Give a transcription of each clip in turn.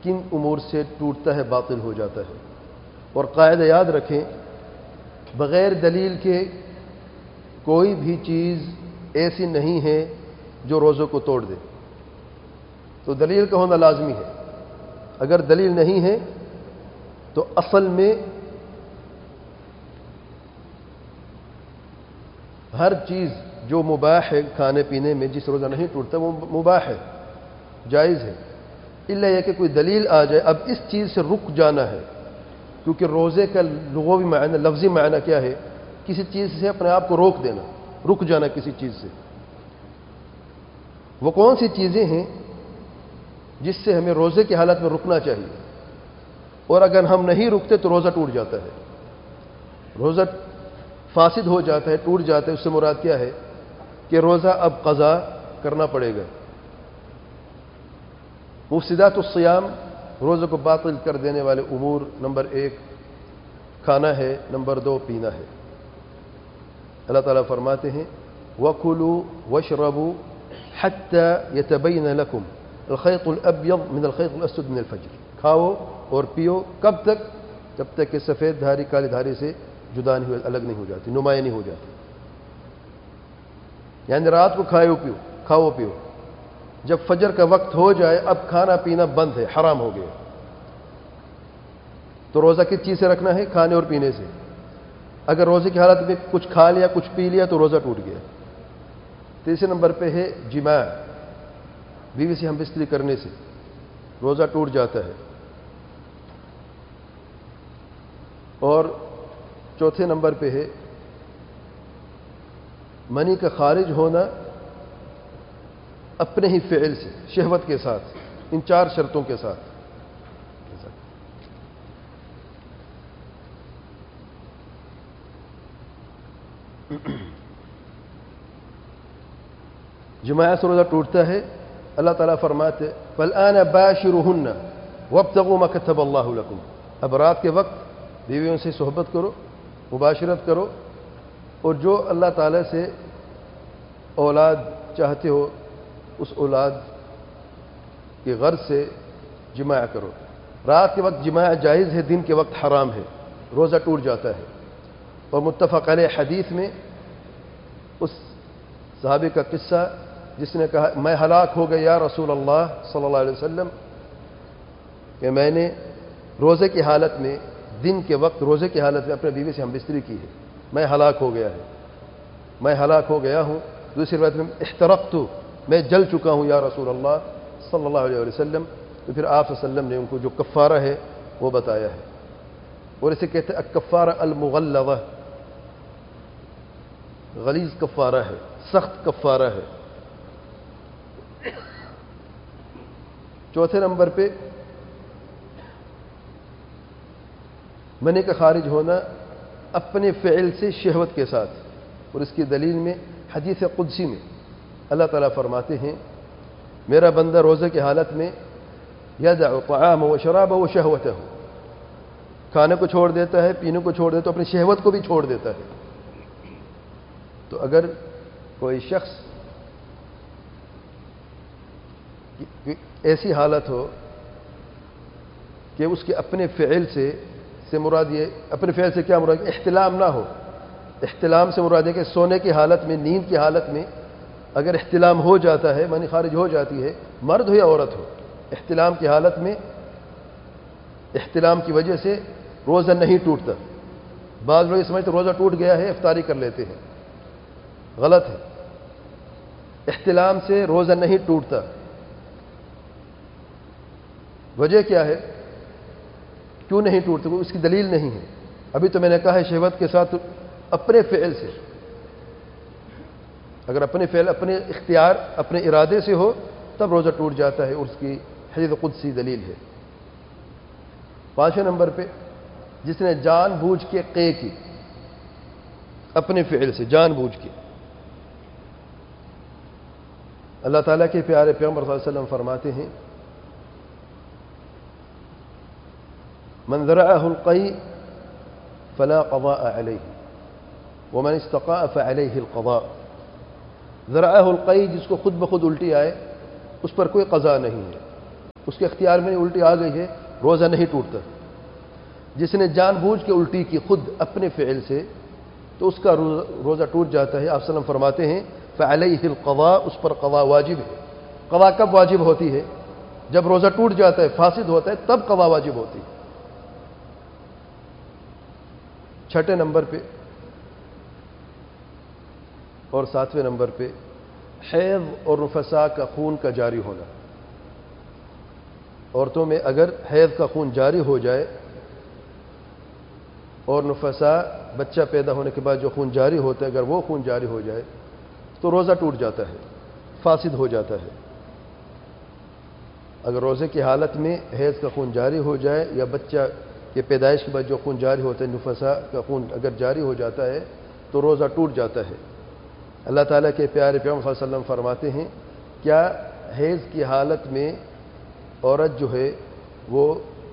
کن امور سے ٹوٹتا ہے، باطل ہو جاتا ہے۔ اور قاعدہ یاد رکھیں، بغیر دلیل کے کوئی بھی چیز ایسی نہیں ہے جو روزوں کو توڑ دے، تو دلیل کا ہونا لازمی ہے۔ اگر دلیل نہیں ہے تو اصل میں ہر چیز جو مباح ہے کھانے پینے میں، جس روزہ نہیں ٹوٹتا وہ مباح ہے، جائز ہے، الا یہ کہ کوئی دلیل آ جائے اب اس چیز سے رک جانا ہے، کیونکہ روزے کا لغوی معنی، لفظی معنی کیا ہے؟ کسی چیز سے اپنے آپ کو روک دینا، رک جانا کسی چیز سے۔ وہ کون سی چیزیں ہیں جس سے ہمیں روزے کی حالت میں رکنا چاہیے؟ اور اگر ہم نہیں رکتے تو روزہ ٹوٹ جاتا ہے، روزہ فاسد ہو جاتا ہے، ٹوٹ جاتا ہے۔ اس سے مراد کیا ہے کہ روزہ اب قضا کرنا پڑے گا۔ مفسدات الصیام، روزے کو باطل کر دینے والے امور، نمبر 1 کھانا ہے، نمبر 2 پینا ہے۔ اللہ تعالیٰ فرماتے ہیں وَكُلُوا وَاشْرَبُوا حَتَّى يَتَبَيَّنَ لَكُمْ الْخَيْطُ الْأَبْيَضُ مِنَ الْخَيْطِ الْأَسْوَدِ مِنَ الْفَجْرِ۔ کھاؤ اور پیو، کب تک؟ جب تک کہ سفید دھاری کالی دھاری سے جدا نہیں، الگ نہیں ہو جاتی، نمایاں نہیں ہو جاتی۔ یعنی رات کو کھاؤ پیو، جب فجر کا وقت ہو جائے اب کھانا پینا بند ہے، حرام ہو گیا۔ تو روزہ کس چیز سے رکھنا ہے؟ کھانے اور پینے سے۔ اگر روزے کی حالت میں کچھ کھا لیا، کچھ پی لیا تو روزہ ٹوٹ گیا۔ تیسرے نمبر پہ ہے جماع، بیوی سے ہم بستری کرنے سے روزہ ٹوٹ جاتا ہے۔ اور چوتھے نمبر پہ ہے منی کا خارج ہونا اپنے ہی فعل سے، شہوت کے ساتھ، ان 4 شرطوں کے ساتھ۔ جماع سے روزہ ٹوٹتا ہے۔ اللہ تعالیٰ فرماتے فَالْآنَ بَاشِرُهُنَّ وَابْتَغُوا مَا كَتَبَ اللَّهُ لَكُمْ۔ اب رات کے وقت بیویوں سے صحبت کرو، مباشرت کرو، اور جو اللہ تعالیٰ سے اولاد چاہتے ہو اس اولاد کی غرض سے جماع کرو۔ رات کے وقت جماع جائز ہے، دن کے وقت حرام ہے، روزہ ٹوٹ جاتا ہے۔ اور متفق علیہ حدیث میں اس صحابی کا قصہ جس نے کہا میں ہلاک ہو گیا یا رسول اللہ صلی اللہ علیہ وسلم، کہ میں نے روزے کی حالت میں، دن کے وقت روزے کی حالت میں اپنے بیوی سے ہم بستری کی ہے، میں ہلاک ہو گیا ہے، میں ہلاک ہو گیا ہوں۔ دوسری روایت میں احترقت، میں جل چکا ہوں یا رسول اللہ صلی اللہ علیہ وسلم۔ تو پھر آپ صلی اللہ علیہ وسلم نے ان کو جو کفارہ ہے وہ بتایا ہے، اور اسے کہتے ہیں الکفارہ المغلظہ، غلیظ کفارہ ہے، سخت کفارہ ہے۔ چوتھے نمبر پہ منی کا خارج ہونا اپنے فعل سے، شہوت کے ساتھ، اور اس کی دلیل میں حدیث قدسی میں اللہ تعالیٰ فرماتے ہیں میرا بندہ روزے کی حالت میں یدع طعامہ و شرابہ و شہوتہ، کھانے کو چھوڑ دیتا ہے، پینے کو چھوڑ دیتا ہے، اپنی شہوت کو بھی چھوڑ دیتا ہے۔ تو اگر کوئی شخص ایسی حالت ہو کہ اس کے اپنے فعل سے مراد یہ، اپنے فعل سے کیا مراد؟ احتلام نہ ہو۔ احتلام سے مراد ہے کہ سونے کی حالت میں، نیند کی حالت میں اگر احتلام ہو جاتا ہے، منی خارج ہو جاتی ہے، مرد ہو یا عورت ہو، احتلام کی حالت میں، احتلام کی وجہ سے روزہ نہیں ٹوٹتا۔ بعض لوگ سمجھتے روزہ ٹوٹ گیا ہے، افطاری کر لیتے ہیں، غلط ہے۔ احتلام سے روزہ نہیں ٹوٹتا۔ وجہ کیا ہے؟ کیوں نہیں ٹوٹتے؟ اس کی دلیل نہیں ہے۔ ابھی تو میں نے کہا ہے شہوت کے ساتھ، اپنے فعل سے، اگر اپنے فعل، اپنے اختیار، اپنے ارادے سے ہو تب روزہ ٹوٹ جاتا ہے، اور اس کی حدیث قدسی دلیل ہے۔ 5ویں نمبر پہ جس نے جان بوجھ کے قے کی، اپنے فعل سے جان بوجھ کے، اللہ تعالیٰ کے پیارے پیغمبر صلی اللہ علیہ وسلم فرماتے ہیں من ذرعه القيء فلا قضاء عليه ومن استقاء فعليه القضاء۔ ذرعه القيء، جس کو خود بخود الٹی آئے اس پر کوئی قضا نہیں ہے، اس کے اختیار میں الٹی آ گئی ہے، روزہ نہیں ٹوٹتا۔ جس نے جان بوجھ کے الٹی کی خود اپنے فعل سے، تو اس کا روزہ ٹوٹ جاتا ہے۔ آپ صلی اللہ علیہ وسلم فرماتے ہیں فعلیہ القضاء، اس پر قضا واجب ہے۔ قضا کب واجب ہوتی ہے؟ جب روزہ ٹوٹ جاتا ہے، فاسد ہوتا ہے، تب قضا واجب ہوتی ہے۔ چھٹے نمبر پہ اور ساتویں نمبر پہ حیض اور نفساء کا خون کا جاری ہونا۔ عورتوں میں اگر حیض کا خون جاری ہو جائے اور نفساء بچہ پیدا ہونے کے بعد جو خون جاری ہوتا ہے، اگر وہ خون جاری ہو جائے تو روزہ ٹوٹ جاتا ہے، فاسد ہو جاتا ہے۔ اگر روزے کی حالت میں حیض کا خون جاری ہو جائے یا بچہ کے پیدائش کے بعد جو خون جاری ہوتا ہے، نفساء کا خون اگر جاری ہو جاتا ہے تو روزہ ٹوٹ جاتا ہے۔ اللہ تعالیٰ کے پیارے پیغمبر صلی اللہ علیہ وسلم فرماتے ہیں کیا حیض کی حالت میں عورت جو ہے وہ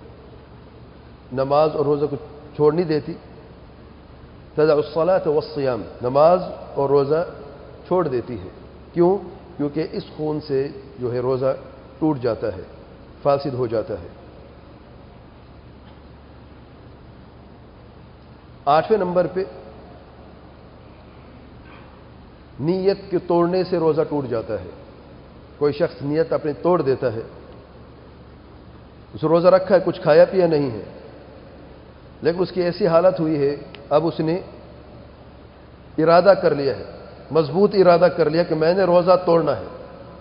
نماز اور روزہ کو چھوڑ نہیں دیتی؟ تدع الصلاۃ والصیام، نماز اور روزہ چھوڑ دیتی ہے۔ کیوں؟ کیونکہ اس خون سے جو ہے روزہ ٹوٹ جاتا ہے، فاسد ہو جاتا ہے۔ 8ویں نمبر پہ نیت کے توڑنے سے روزہ ٹوٹ جاتا ہے۔ کوئی شخص نیت اپنی توڑ دیتا ہے، اس روزہ رکھا ہے، کچھ کھایا پیا نہیں ہے، لیکن اس کی ایسی حالت ہوئی ہے اب اس نے ارادہ کر لیا ہے، مضبوط ارادہ کر لیا کہ میں نے روزہ توڑنا ہے،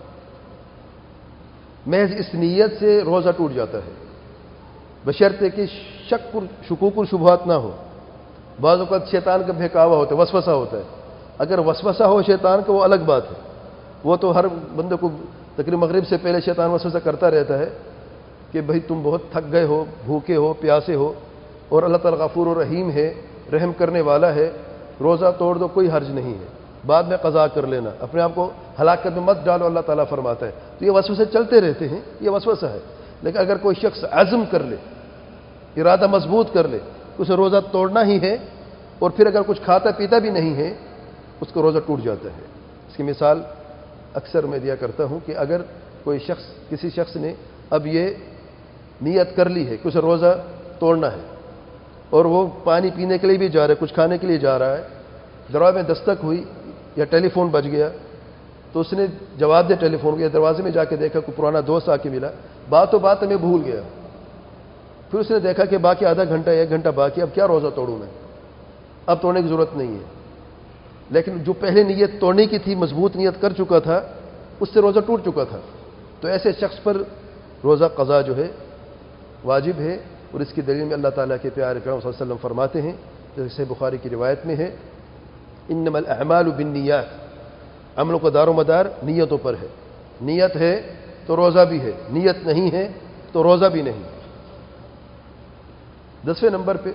محض اس نیت سے روزہ ٹوٹ جاتا ہے، بشرطے کہ شکوک و شبہات نہ ہو۔ بعض اوقات شیطان کا بہکاوا ہوتا ہے، وسوسہ ہوتا ہے۔ اگر وسوسہ ہو شیطان کا وہ الگ بات ہے، وہ تو ہر بندے کو تقریباً مغرب سے پہلے شیطان وسوسہ کرتا رہتا ہے کہ بھئی تم بہت تھک گئے ہو، بھوکے ہو، پیاسے ہو، اور اللہ تعالیٰ غفور و رحیم ہے، رحم کرنے والا ہے، روزہ توڑ دو، کوئی حرج نہیں ہے، بعد میں قضا کر لینا، اپنے آپ کو ہلاکت میں مت ڈالو، اللہ تعالیٰ فرماتا ہے۔ تو یہ وسوسے چلتے رہتے ہیں، یہ وسوسہ ہے۔ لیکن اگر کوئی شخص عزم کر لے، ارادہ مضبوط کر لے، اسے روزہ توڑنا ہی ہے، اور پھر اگر کچھ کھاتا پیتا بھی نہیں ہے، اس کا روزہ ٹوٹ جاتا ہے۔ اس کی مثال اکثر میں دیا کرتا ہوں کہ اگر کوئی شخص، کسی شخص نے اب یہ نیت کر لی ہے کہ اسے روزہ توڑنا ہے، اور وہ پانی پینے کے لیے بھی جا رہا ہے، کچھ کھانے کے لیے جا رہا ہے، دروازے میں دستک ہوئی یا ٹیلی فون بج گیا، تو اس نے جواب دیا ٹیلی فون کو، یا دروازے میں جا کے دیکھا کوئی پرانا دوست آ کے ملا، بات میں بھول گیا، پھر اس نے دیکھا کہ باقی آدھا گھنٹہ 1 گھنٹہ باقی، اب کیا روزہ توڑوں میں، اب توڑنے کی ضرورت نہیں ہے۔ لیکن جو پہلے نیت توڑنے کی تھی، مضبوط نیت کر چکا تھا، اس سے روزہ ٹوٹ چکا تھا، تو ایسے شخص پر روزہ قضا جو ہے واجب ہے۔ اور اس کی دلیل میں اللہ تعالیٰ کے پیارے پیغمبر صلی اللہ علیہ وسلم فرماتے ہیں، جیسے بخاری کی روایت میں ہے، انما الاعمال بالنیات، عملوں کا دار و مدار نیتوں پر ہے، نیت ہے تو روزہ بھی ہے، نیت نہیں ہے تو روزہ بھی نہیں۔ 10ویں نمبر پہ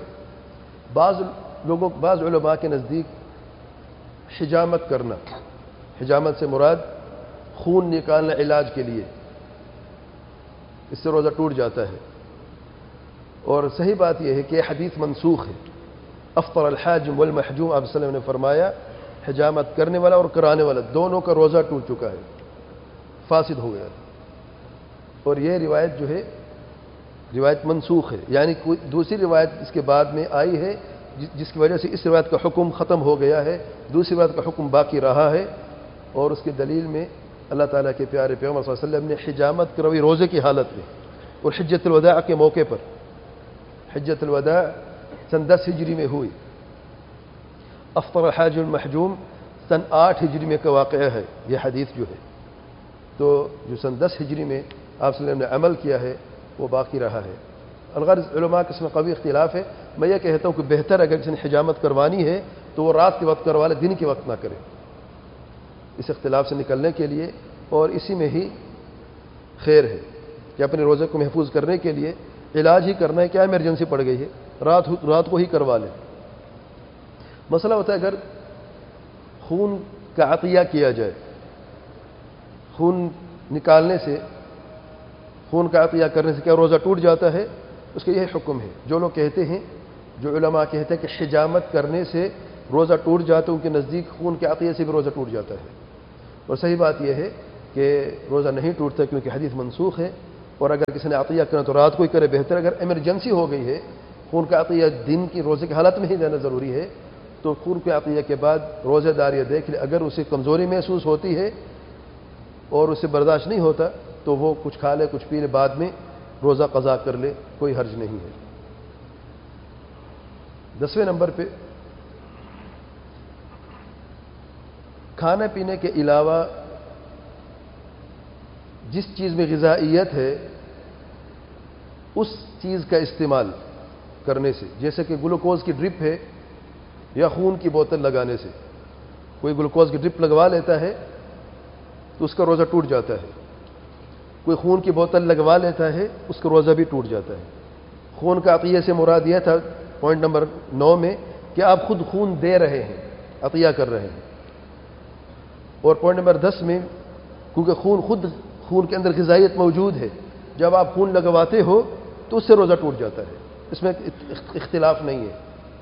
بعض علماء کے نزدیک حجامت کرنا، حجامت سے مراد خون نکالنا علاج کے لیے، اس سے روزہ ٹوٹ جاتا ہے۔ اور صحیح بات یہ ہے کہ حدیث منسوخ ہے، افطر الحاجم والمحجوم، آپ صلی اللہ علیہ وسلم نے فرمایا حجامت کرنے والا اور کرانے والا دونوں کا روزہ ٹوٹ چکا ہے، فاسد ہو گیا۔ اور یہ روایت جو ہے روایت منسوخ ہے، یعنی کوئی دوسری روایت اس کے بعد میں آئی ہے جس کی وجہ سے اس روایت کا حکم ختم ہو گیا ہے، دوسری روایت کا حکم باقی رہا ہے۔ اور اس کی دلیل میں اللہ تعالیٰ کے پیارے پیغمبر صلی اللہ علیہ وسلم نے حجامت کروی روزے کی حالت میں، اور حجۃ الوداع کے موقع پر، حجۃ الوداع سن 10 ہجری میں ہوئی، افطر الحاج المحجوم سن 8 ہجری میں کا واقعہ ہے یہ حدیث جو ہے۔ تو جو سن 10 ہجری میں آپ صلی اللہ علیہ وسلم نے عمل کیا ہے وہ باقی رہا ہے۔ الغرض علماء کے اس میں قوی اختلاف ہے، میں یہ کہتا ہوں کہ بہتر اگر کسی نے حجامت کروانی ہے تو وہ رات کے وقت کروا لے، دن کے وقت نہ کرے، اس اختلاف سے نکلنے کے لیے، اور اسی میں ہی خیر ہے کہ اپنے روزے کو محفوظ کرنے کے لیے علاج ہی کرنا ہے، کیا ایمرجنسی پڑ گئی ہے، رات کو ہی کروا لیں۔ مسئلہ ہوتا ہے اگر خون کا عطیہ کیا جائے، خون نکالنے سے، خون کا عطیہ کرنے سے کیا روزہ ٹوٹ جاتا ہے؟ اس کا یہ حکم ہے۔ جو لوگ کہتے ہیں، جو علماء کہتے ہیں کہ حجامت کرنے سے روزہ ٹوٹ جاتا ہے، ان کے نزدیک خون کے عطیہ سے بھی روزہ ٹوٹ جاتا ہے، اور صحیح بات یہ ہے کہ روزہ نہیں ٹوٹتا کیونکہ حدیث منسوخ ہے۔ اور اگر کسی نے عطیہ کرنا تو رات کو ہی کرے بہتر. اگر ایمرجنسی ہو گئی ہے, خون کا عطیہ دن کی روزے کی حالت میں ہی دینا ضروری ہے, تو خون کے عطیہ کے بعد روزے دار یہ دیکھ لے, اگر اسے کمزوری محسوس ہوتی ہے اور اسے برداشت نہیں ہوتا تو وہ کچھ کھا لے, کچھ پی لے, بعد میں روزہ قضا کر لے, کوئی حرج نہیں ہے. 10ویں نمبر پہ کھانے پینے کے علاوہ جس چیز میں غذائیت ہے اس چیز کا استعمال کرنے سے, جیسے کہ گلوکوز کی ڈرپ ہے یا خون کی بوتل لگانے سے. کوئی گلوکوز کی ڈرپ لگوا لیتا ہے تو اس کا روزہ ٹوٹ جاتا ہے. کوئی خون کی بوتل لگوا لیتا ہے, اس کا روزہ بھی ٹوٹ جاتا ہے. خون کا عطیہ سے مراد یہ تھا پوائنٹ نمبر 9 میں کہ آپ خود خون دے رہے ہیں, عطیہ کر رہے ہیں. اور پوائنٹ نمبر 10 میں کیونکہ خون کے اندر غذائیت موجود ہے, جب آپ خون لگواتے ہو تو اس سے روزہ ٹوٹ جاتا ہے, اس میں اختلاف نہیں ہے.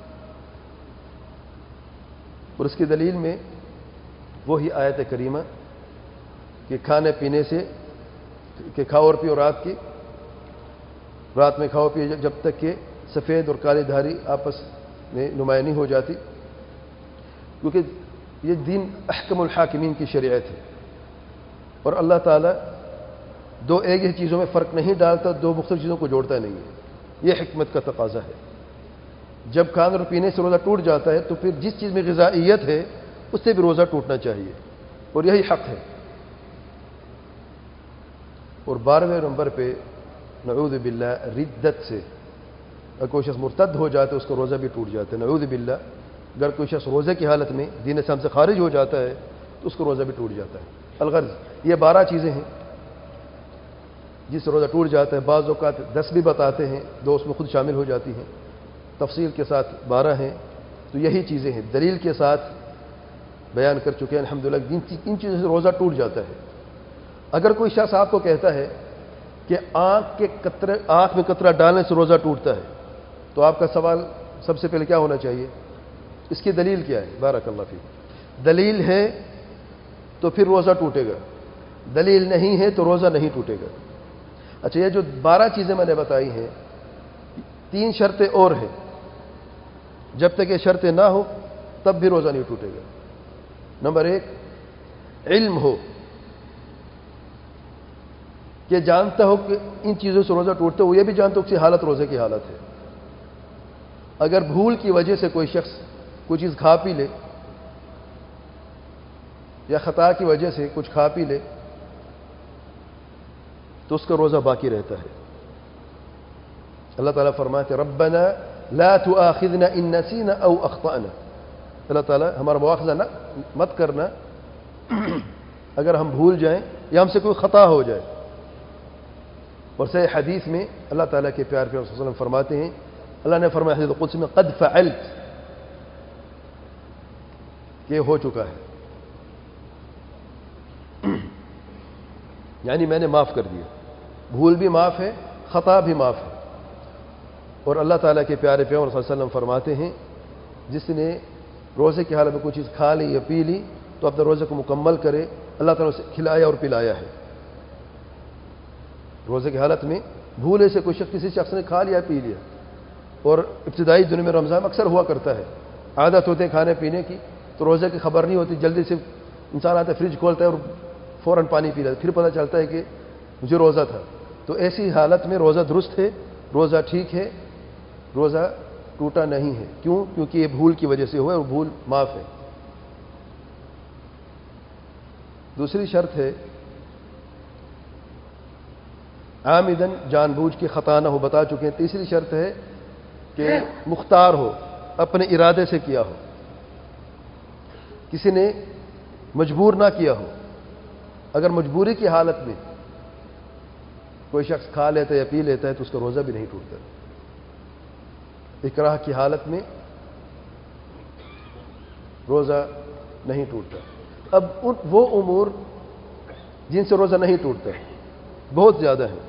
اور اس کی دلیل میں وہی آیت کریمہ کہ کھانے پینے سے کہ کھاؤ اور پیو رات میں کھاؤ پیو جب تک کہ سفید اور کالی دھاری آپس میں نمایاں نہیں ہو جاتی, کیونکہ یہ دین احکم الحاکمین کی شریعت ہے. اور اللہ تعالیٰ دو ایک ہی چیزوں میں فرق نہیں ڈالتا, دو مختلف چیزوں کو جوڑتا نہیں ہے. یہ حکمت کا تقاضا ہے. جب کھانے اور پینے سے روزہ ٹوٹ جاتا ہے تو پھر جس چیز میں غذائیت ہے اس سے بھی روزہ ٹوٹنا چاہیے, اور یہی حق ہے. اور 12ویں نمبر پہ نعوذ باللہ ردت سے, اگر کوئی شخص مرتد ہو جاتا ہے اس کا روزہ بھی ٹوٹ جاتا ہے. نعوذ باللہ, اگر کوئی شخص روزے کی حالت میں دین اسلام سے خارج ہو جاتا ہے تو اس کا روزہ بھی ٹوٹ جاتا ہے. الغرض یہ 12 چیزیں ہیں جس سے روزہ ٹوٹ جاتا ہے. بعض اوقات 10 بھی بتاتے ہیں, 2 اس میں خود شامل ہو جاتی ہیں, تفصیل کے ساتھ 12 ہیں. تو یہی چیزیں ہیں, دلیل کے ساتھ بیان کر چکے ہیں الحمدللہ. ان چیزوں سے روزہ ٹوٹ جاتا ہے. اگر کوئی شخص آپ کو کہتا ہے کہ آنکھ میں قطرہ ڈالنے سے روزہ ٹوٹتا ہے, تو آپ کا سوال سب سے پہلے کیا ہونا چاہیے, اس کی دلیل کیا ہے؟ بارک اللہ فیک. دلیل ہے تو پھر روزہ ٹوٹے گا, دلیل نہیں ہے تو روزہ نہیں ٹوٹے گا. اچھا, یہ جو 12 چیزیں میں نے بتائی ہیں, 3 شرطیں اور ہیں. جب تک یہ شرطیں نہ ہو تب بھی روزہ نہیں ٹوٹے گا. نمبر 1, علم ہو, کہ جانتا ہو کہ ان چیزوں سے روزہ ٹوٹتا ہے, وہ یہ بھی جانتا ہو کہ حالت روزے کی حالت ہے. اگر بھول کی وجہ سے کوئی شخص کوئی چیز کھا پی لے یا خطا کی وجہ سے کچھ کھا پی لے تو اس کا روزہ باقی رہتا ہے. اللہ تعالیٰ فرماتے ربنا لا تؤاخذنا ان نسینا او اخطأنا. اللہ تعالیٰ ہمارا مواخذہ نہ مت کرنا اگر ہم بھول جائیں یا ہم سے کوئی خطا ہو جائے. اور صحیح حدیث میں اللہ تعالیٰ کے پیار پیغمبر صلی اللہ علیہ وسلم فرماتے ہیں, اللہ نے فرمایا حدیث قدسی میں قد فعلت, کہ ہو چکا ہے, یعنی میں نے معاف کر دیا. بھول بھی معاف ہے, خطا بھی معاف ہے. اور اللہ تعالیٰ کے پیارے پیغمبر صلی اللہ علیہ وسلم فرماتے ہیں جس نے روزے کی حالت میں کوئی چیز کھا لی یا پی لی تو اپنے روزے کو مکمل کرے, اللہ تعالیٰ نے اسے کھلایا اور پلایا ہے. روزے کی حالت میں بھولے سے کوئی شخص کسی شخص نے کھا لیا پی لیا, اور ابتدائی دنوں میں رمضان اکثر ہوا کرتا ہے, عادت ہوتے کھانے پینے کی, تو روزے کی خبر نہیں ہوتی, جلدی سے انسان آتا ہے فریج کھولتا ہے اور فوراً پانی پی لیتا ہے, پھر پتہ چلتا ہے کہ مجھے روزہ تھا. تو ایسی حالت میں روزہ درست ہے, روزہ ٹھیک ہے, روزہ ٹوٹا نہیں ہے. کیوں؟ کیونکہ یہ بھول کی وجہ سے ہوا ہے اور بھول معاف ہے. دوسری شرط ہے عامدن, جان بوجھ کے خطا نہ ہو, بتا چکے ہیں. تیسری شرط ہے کہ مختار ہو, اپنے ارادے سے کیا ہو, کسی نے مجبور نہ کیا ہو. اگر مجبوری کی حالت میں کوئی شخص کھا لیتا ہے یا پی لیتا ہے تو اس کا روزہ بھی نہیں ٹوٹتا. اکراہ کی حالت میں روزہ نہیں ٹوٹتا. اب وہ امور جن سے روزہ نہیں ٹوٹتا بہت زیادہ ہیں.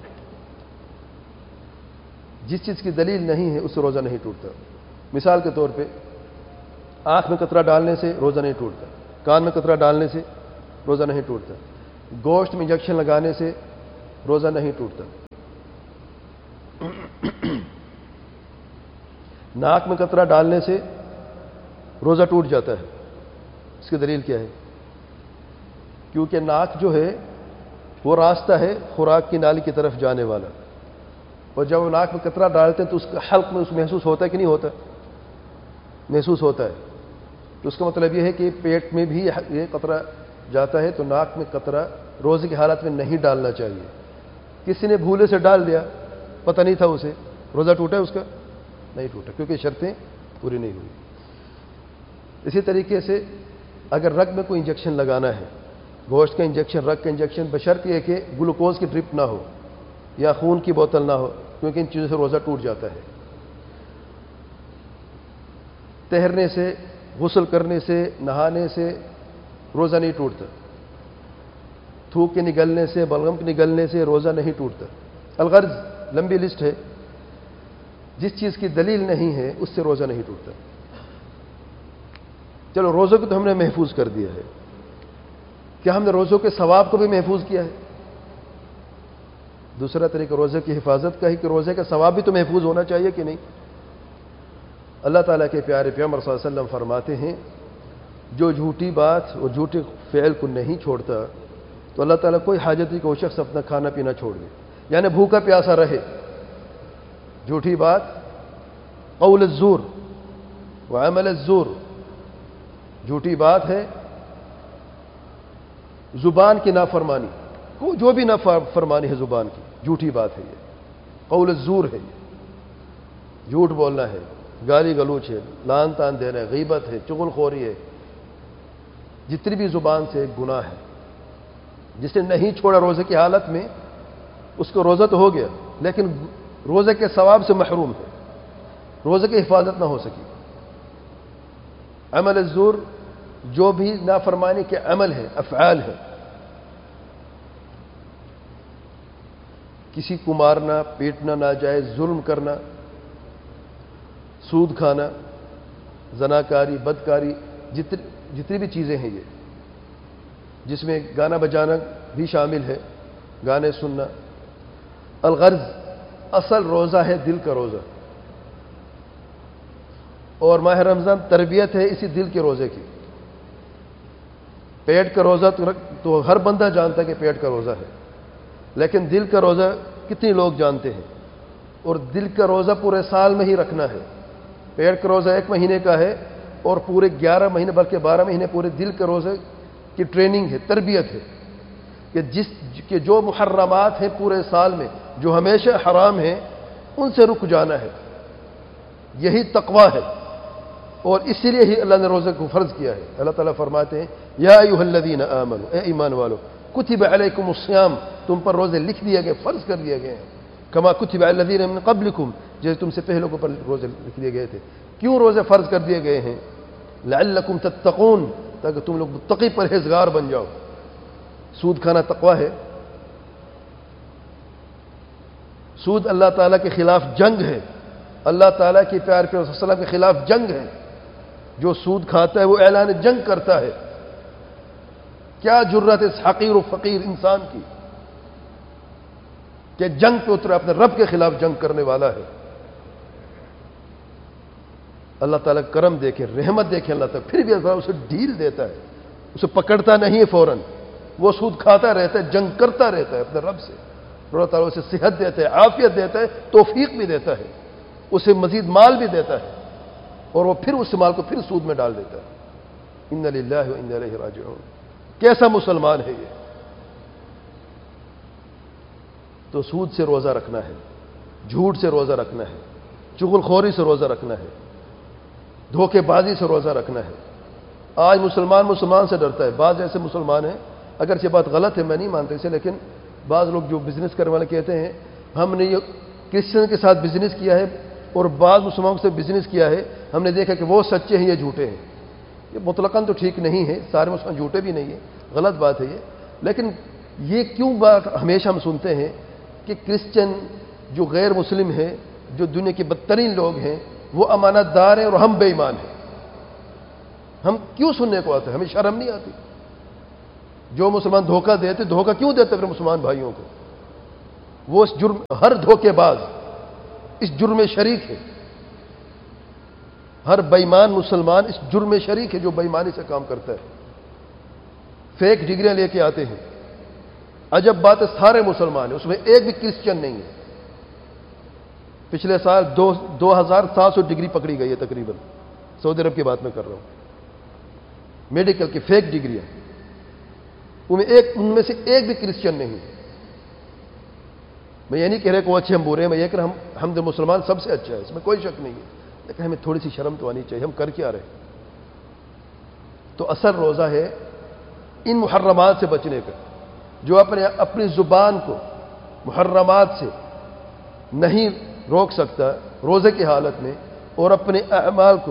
جس چیز کی دلیل نہیں ہے اس سے روزہ نہیں ٹوٹتا. مثال کے طور پہ آنکھ میں قطرہ ڈالنے سے روزہ نہیں ٹوٹتا, کان میں قطرہ ڈالنے سے روزہ نہیں ٹوٹتا, گوشت میں انجیکشن لگانے سے روزہ نہیں ٹوٹتا۔ ناک میں قطرہ ڈالنے سے روزہ ٹوٹ جاتا ہے۔ اس کی دلیل کیا ہے؟ کیونکہ ناک جو ہے وہ راستہ ہے خوراک کی نالی کی طرف جانے والا، اور جب وہ ناک میں قطرہ ڈالتے ہیں تو اس کا حلق میں اس محسوس ہوتا ہے کہ نہیں ہوتا؟ محسوس ہوتا ہے۔ تو اس کا مطلب یہ ہے کہ پیٹ میں بھی یہ قطرہ جاتا ہے، تو ناک میں قطرہ روزے کی حالت میں نہیں ڈالنا چاہیے۔ کسی نے بھولے سے ڈال دیا، پتہ نہیں تھا اسے، روزہ ٹوٹا ہے اس کا؟ نہیں ٹوٹا، کیونکہ شرطیں پوری نہیں ہوئی۔ اسی طریقے سے اگر رگ میں کوئی انجیکشن لگانا ہے، گوشت کا انجیکشن، رگ کا انجیکشن، بشرط یہ کہ گلوکوز کی ڈرپ نہ ہو یا خون کی بوتل نہ ہو، کیونکہ ان چیزوں سے روزہ ٹوٹ جاتا ہے۔ تیرنے سے، غسل کرنے سے، نہانے سے روزہ نہیں ٹوٹتا۔ تھوک کے نگلنے سے، بلغم کے نگلنے سے روزہ نہیں ٹوٹتا۔ الغرض لمبی لسٹ ہے، جس چیز کی دلیل نہیں ہے اس سے روزہ نہیں ٹوٹتا۔ چلو روزوں کو تو ہم نے محفوظ کر دیا ہے، کیا ہم نے روزوں کے ثواب کو بھی محفوظ کیا ہے؟ دوسرا طریقہ روزے کی حفاظت کا ہے کہ روزے کا ثواب بھی تو محفوظ ہونا چاہیے کہ نہیں؟ اللہ تعالیٰ کے پیارے پیغمبر صلی اللہ علیہ وسلم فرماتے ہیں جو جھوٹی بات اور جھوٹے فعل کو نہیں چھوڑتا تو اللہ تعالیٰ کوئی حاجت نہیں کہ وہ شخص اپنا کھانا پینا چھوڑ دے، یعنی بھوکا پیاسا رہے۔ جھوٹی بات، قول الزور وعمل الزور، جھوٹی بات ہے، زبان کی نافرمانی، جو بھی نافرمانی ہے زبان کی، جھوٹی بات ہے یہ، قول الزور ہے یہ، جھوٹ بولنا ہے، گالی گلوچ ہے، لان تان دینا ہے، غیبت ہے، چغل خوری ہے، جتنی بھی زبان سے گناہ ہے، جس نے نہیں چھوڑا روزے کی حالت میں اس کو روزہ تو ہو گیا لیکن روزے کے ثواب سے محروم ہے، روزے کی حفاظت نہ ہو سکی۔ عمل الزور، جو بھی نافرمانی کے عمل ہے، افعال ہے، کسی کو مارنا، پیٹنا، ناجائز ظلم کرنا، سود کھانا، زناکاری، بدکاری، جتنی بھی چیزیں ہیں یہ، جس میں گانا بجانا بھی شامل ہے، گانے سننا۔ الغرض اصل روزہ ہے دل کا روزہ، اور ماہ رمضان تربیت ہے اسی دل کے روزے کی۔ پیٹ کا روزہ تو ہر بندہ جانتا ہے کہ پیٹ کا روزہ ہے، لیکن دل کا روزہ کتنے لوگ جانتے ہیں؟ اور دل کا روزہ پورے سال میں ہی رکھنا ہے۔ پیٹ کا روزہ 1 مہینے کا ہے اور پورے 11 مہینے بلکہ 12 مہینے پورے دل کے روزے کی ٹریننگ ہے، تربیت ہے کہ جو محرمات ہیں پورے سال میں، جو ہمیشہ حرام ہیں، ان سے رک جانا ہے۔ یہی تقوی ہے، اور اسی لیے ہی اللہ نے روزے کو فرض کیا ہے۔ اللہ تعالیٰ فرماتے ہیں یا ایھا الذین آمنوا، اے ایمان والو، کتب علیکم الصیام، تم پر روزے لکھ دیے گئے، فرض کر دیے گئے ہیں، کما کتب علی الذین من قبلکم، جیسے تم سے پہلوں پر روزے لکھ دیے گئے تھے۔ کیوں روزے فرض کر دیے گئے ہیں؟ لعلکم تتقون، تاکہ تم لوگ متقی پرہیزگار بن جاؤ۔ سود کھانا تقوی ہے؟ سود اللہ تعالیٰ کے خلاف جنگ ہے، اللہ تعالیٰ کی پیار پیغمبر صلی اللہ علیہ وسلم کے خلاف جنگ ہے۔ جو سود کھاتا ہے وہ اعلان جنگ کرتا ہے۔ کیا جرت اس حقیر و فقیر انسان کی کہ جنگ پہ اترا، اپنے رب کے خلاف جنگ کرنے والا ہے۔ اللہ تعالیٰ کرم دیکھے، رحمت دیکھے اللہ تعالیٰ، پھر بھی اللہ اسے ڈھیل دیتا ہے، اسے پکڑتا نہیں ہے فوراً، وہ سود کھاتا رہتا ہے، جنگ کرتا رہتا ہے اپنے رب سے۔ اللہ تعالیٰ اسے صحت دیتا ہے، عافیت دیتا ہے، توفیق بھی دیتا ہے، اسے مزید مال بھی دیتا ہے، اور وہ پھر اس مال کو پھر سود میں ڈال دیتا ہے۔ انا للہ و انا الیہ راجعون۔ کیسا مسلمان ہے یہ؟ تو سود سے روزہ رکھنا ہے، جھوٹ سے روزہ رکھنا ہے، چغل خوری سے روزہ رکھنا ہے، دھوکے بازی سے روزہ رکھنا ہے۔ آج مسلمان سے ڈرتا ہے۔ بعض ایسے مسلمان ہیں، اگرچہ بات غلط ہے، میں نہیں مانتا اسے، لیکن بعض لوگ جو بزنس کرنے والے کہتے ہیں ہم نے یہ کرسچن کے ساتھ بزنس کیا ہے اور بعض مسلمانوں سے بزنس کیا ہے، ہم نے دیکھا کہ وہ سچے ہیں، یہ جھوٹے ہیں۔ یہ مطلقاً تو ٹھیک نہیں ہے، سارے مسلمان جھوٹے بھی نہیں ہیں، غلط بات ہے یہ۔ لیکن یہ کیوں بات ہمیشہ ہم سنتے ہیں کہ کرسچن جو غیر مسلم ہیں، جو دنیا کے بدترین لوگ ہیں، وہ امانت دار ہیں اور ہم بے ایمان ہیں؟ ہم کیوں سننے کو آتے ہیں؟ ہمیں شرم نہیں آتی؟ جو مسلمان دھوکہ دیتے، دھوکہ کیوں دیتے اپنے مسلمان بھائیوں کو؟ وہ اس جرم، ہر دھوکے باز اس جرم میں شریک ہے. ہر بے ایمان مسلمان اس جرم میں شریک ہے جو بے ایمانی سے کام کرتا ہے. فیک ڈگریاں لے کے آتے ہیں. عجب بات ہے، سارے مسلمان ہیں، اس میں ایک بھی کرسچن نہیں ہے. پچھلے سال 2700 ڈگری پکڑی گئی ہے تقریباً. سعودی عرب کی بات میں کر رہا ہوں. میڈیکل کی فیک ڈگریاں، ان میں سے ایک بھی کرسچن نہیں ہے. میں یہ نہیں کہہ رہا کہ وہ اچھے ہم برے ہیں، میں یہ کہہ رہا ہم جو مسلمان سب سے اچھا ہے، اس میں کوئی شک نہیں ہے. لیکن ہمیں تھوڑی سی شرم تو آنی چاہیے، ہم کر کیا رہے. تو اصل روزہ ہے ان محرمات سے بچنے کا. جو اپنی زبان کو محرمات سے نہیں روک سکتا روزے کی حالت میں، اور اپنے اعمال کو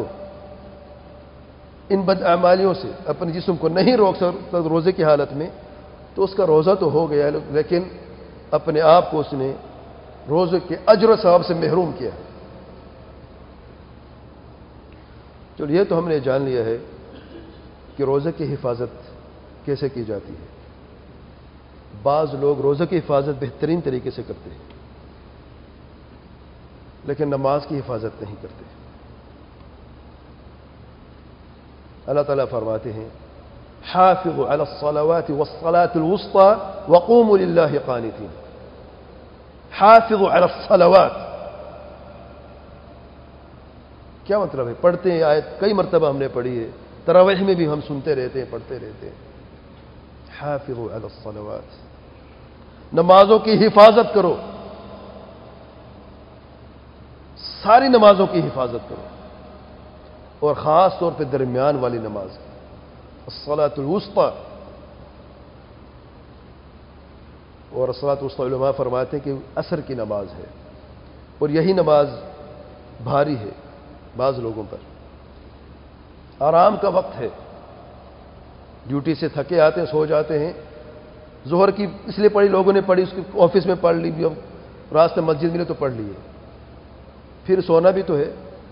ان بد اعمالیوں سے اپنے جسم کو نہیں روک سکتا روزے کی حالت میں، تو اس کا روزہ تو ہو گیا، لیکن اپنے آپ کو اس نے روزے کے اجر و ثواب سے محروم کیا. چلو یہ تو ہم نے جان لیا ہے کہ روزے کی حفاظت کیسے کی جاتی ہے. بعض لوگ روزے کی حفاظت بہترین طریقے سے کرتے ہیں، لیکن نماز کی حفاظت نہیں کرتے. اللہ تعالیٰ فرماتے ہیں حافظوا علی الصلوات والصلاة الوسطى وقوموا للہ قانتین. حافظوا علی الصلوات کیا مطلب ہے؟ پڑھتے ہیں آیت، کئی مرتبہ ہم نے پڑھی ہے، تراویح میں بھی ہم سنتے رہتے ہیں، پڑھتے رہتے ہیں. حافظوا علی الصلوات، نمازوں کی حفاظت کرو، ساری نمازوں کی حفاظت کرو، اور خاص طور پہ درمیان والی نماز کی، الصلاۃ الوسطی. اور الصلاۃ الوسطی علماء فرماتے ہیں کہ عصر کی نماز ہے، اور یہی نماز بھاری ہے بعض لوگوں پر. آرام کا وقت ہے، ڈیوٹی سے تھکے آتے ہیں، سو جاتے ہیں. ظہر کی اس لیے پڑھی، لوگوں نے پڑھی، اس کی آفس میں پڑھ لی، اب راستے مسجد ملے تو پڑھ لیے. پھر سونا بھی تو ہے،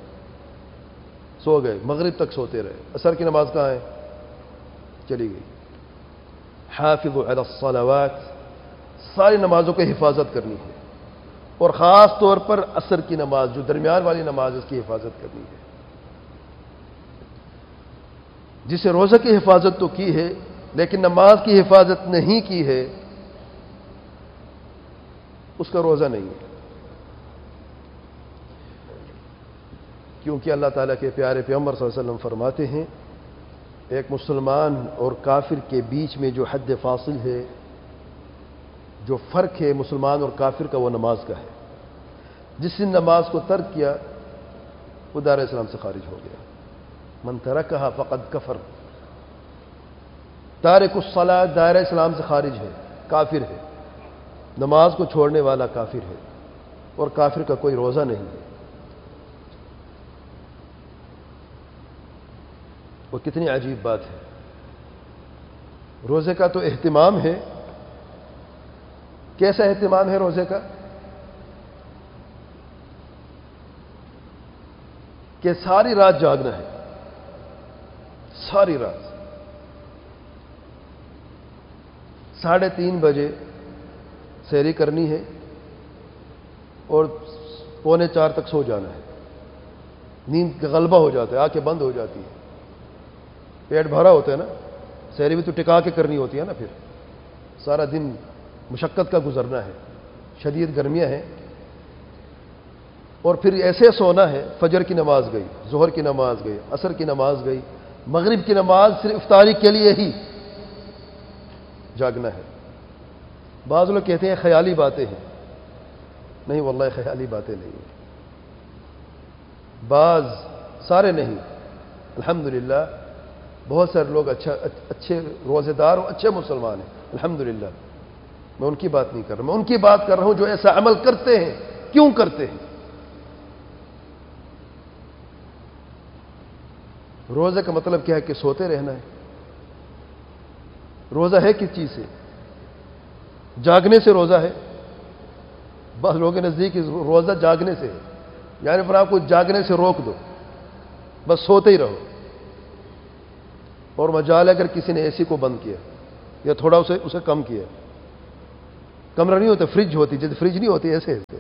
سو گئے، مغرب تک سوتے رہے. عصر کی نماز کہاں ہے؟ چلی گئی. حافظوا علی الصلوات، ساری نمازوں کی حفاظت کرنی ہے، اور خاص طور پر عصر کی نماز جو درمیان والی نماز، اس کی حفاظت کرنی ہے. جسے روزہ کی حفاظت تو کی ہے لیکن نماز کی حفاظت نہیں کی ہے، اس کا روزہ نہیں ہے. کیونکہ اللہ تعالیٰ کے پیارے پیغمبر صلی اللہ علیہ وسلم فرماتے ہیں ایک مسلمان اور کافر کے بیچ میں جو حد فاصل ہے، جو فرق ہے مسلمان اور کافر کا، وہ نماز کا ہے. جس نے نماز کو ترک کیا وہ دائرہ اسلام سے خارج ہو گیا. من ترکہا فقد کفر. تارک الصلاۃ دائرہ اسلام سے خارج ہے، کافر ہے. نماز کو چھوڑنے والا کافر ہے، اور کافر کا کوئی روزہ نہیں ہے. وہ کتنی عجیب بات ہے. روزے کا تو اہتمام ہے. کیسا اہتمام ہے روزے کا؟ کہ ساری رات جاگنا ہے، ساری رات. 3:30 بجے سحری کرنی ہے اور 3:45 تک سو جانا ہے. نیند کا غلبہ ہو جاتا ہے، آنکھیں بند ہو جاتی ہے، پیٹ بھرا ہوتا ہے نا. سحری بھی تو ٹکا کے کرنی ہوتی ہے نا. پھر سارا دن مشقت کا گزرنا ہے، شدید گرمیاں ہیں، اور پھر ایسے سونا ہے. فجر کی نماز گئی، ظہر کی نماز گئی، عصر کی نماز گئی، مغرب کی نماز صرف افطاری کے لیے ہی جاگنا ہے. بعض لوگ کہتے ہیں خیالی باتیں ہیں. نہیں واللہ خیالی باتیں نہیں ہیں. بعض، سارے نہیں، الحمدللہ بہت سارے لوگ اچھے روزے دار اور اچھے مسلمان ہیں الحمدللہ. میں ان کی بات نہیں کر رہا، میں ان کی بات کر رہا ہوں جو ایسا عمل کرتے ہیں. کیوں کرتے ہیں؟ روزے کا مطلب کیا ہے؟ کہ سوتے رہنا ہے. روزہ ہے کس چیز سے؟ جاگنے سے روزہ ہے. بعض لوگوں کے نزدیک روزہ جاگنے سے ہے، یعنی پھر آپ کو جاگنے سے روک دو، بس سوتے ہی رہو. اور مجال اگر کسی نے اے سی کو بند کیا یا تھوڑا اسے کم کیا، کمرہ نہیں ہوتا، فریج ہوتی، جیسے فریج نہیں ہوتی ایسے ہوتے.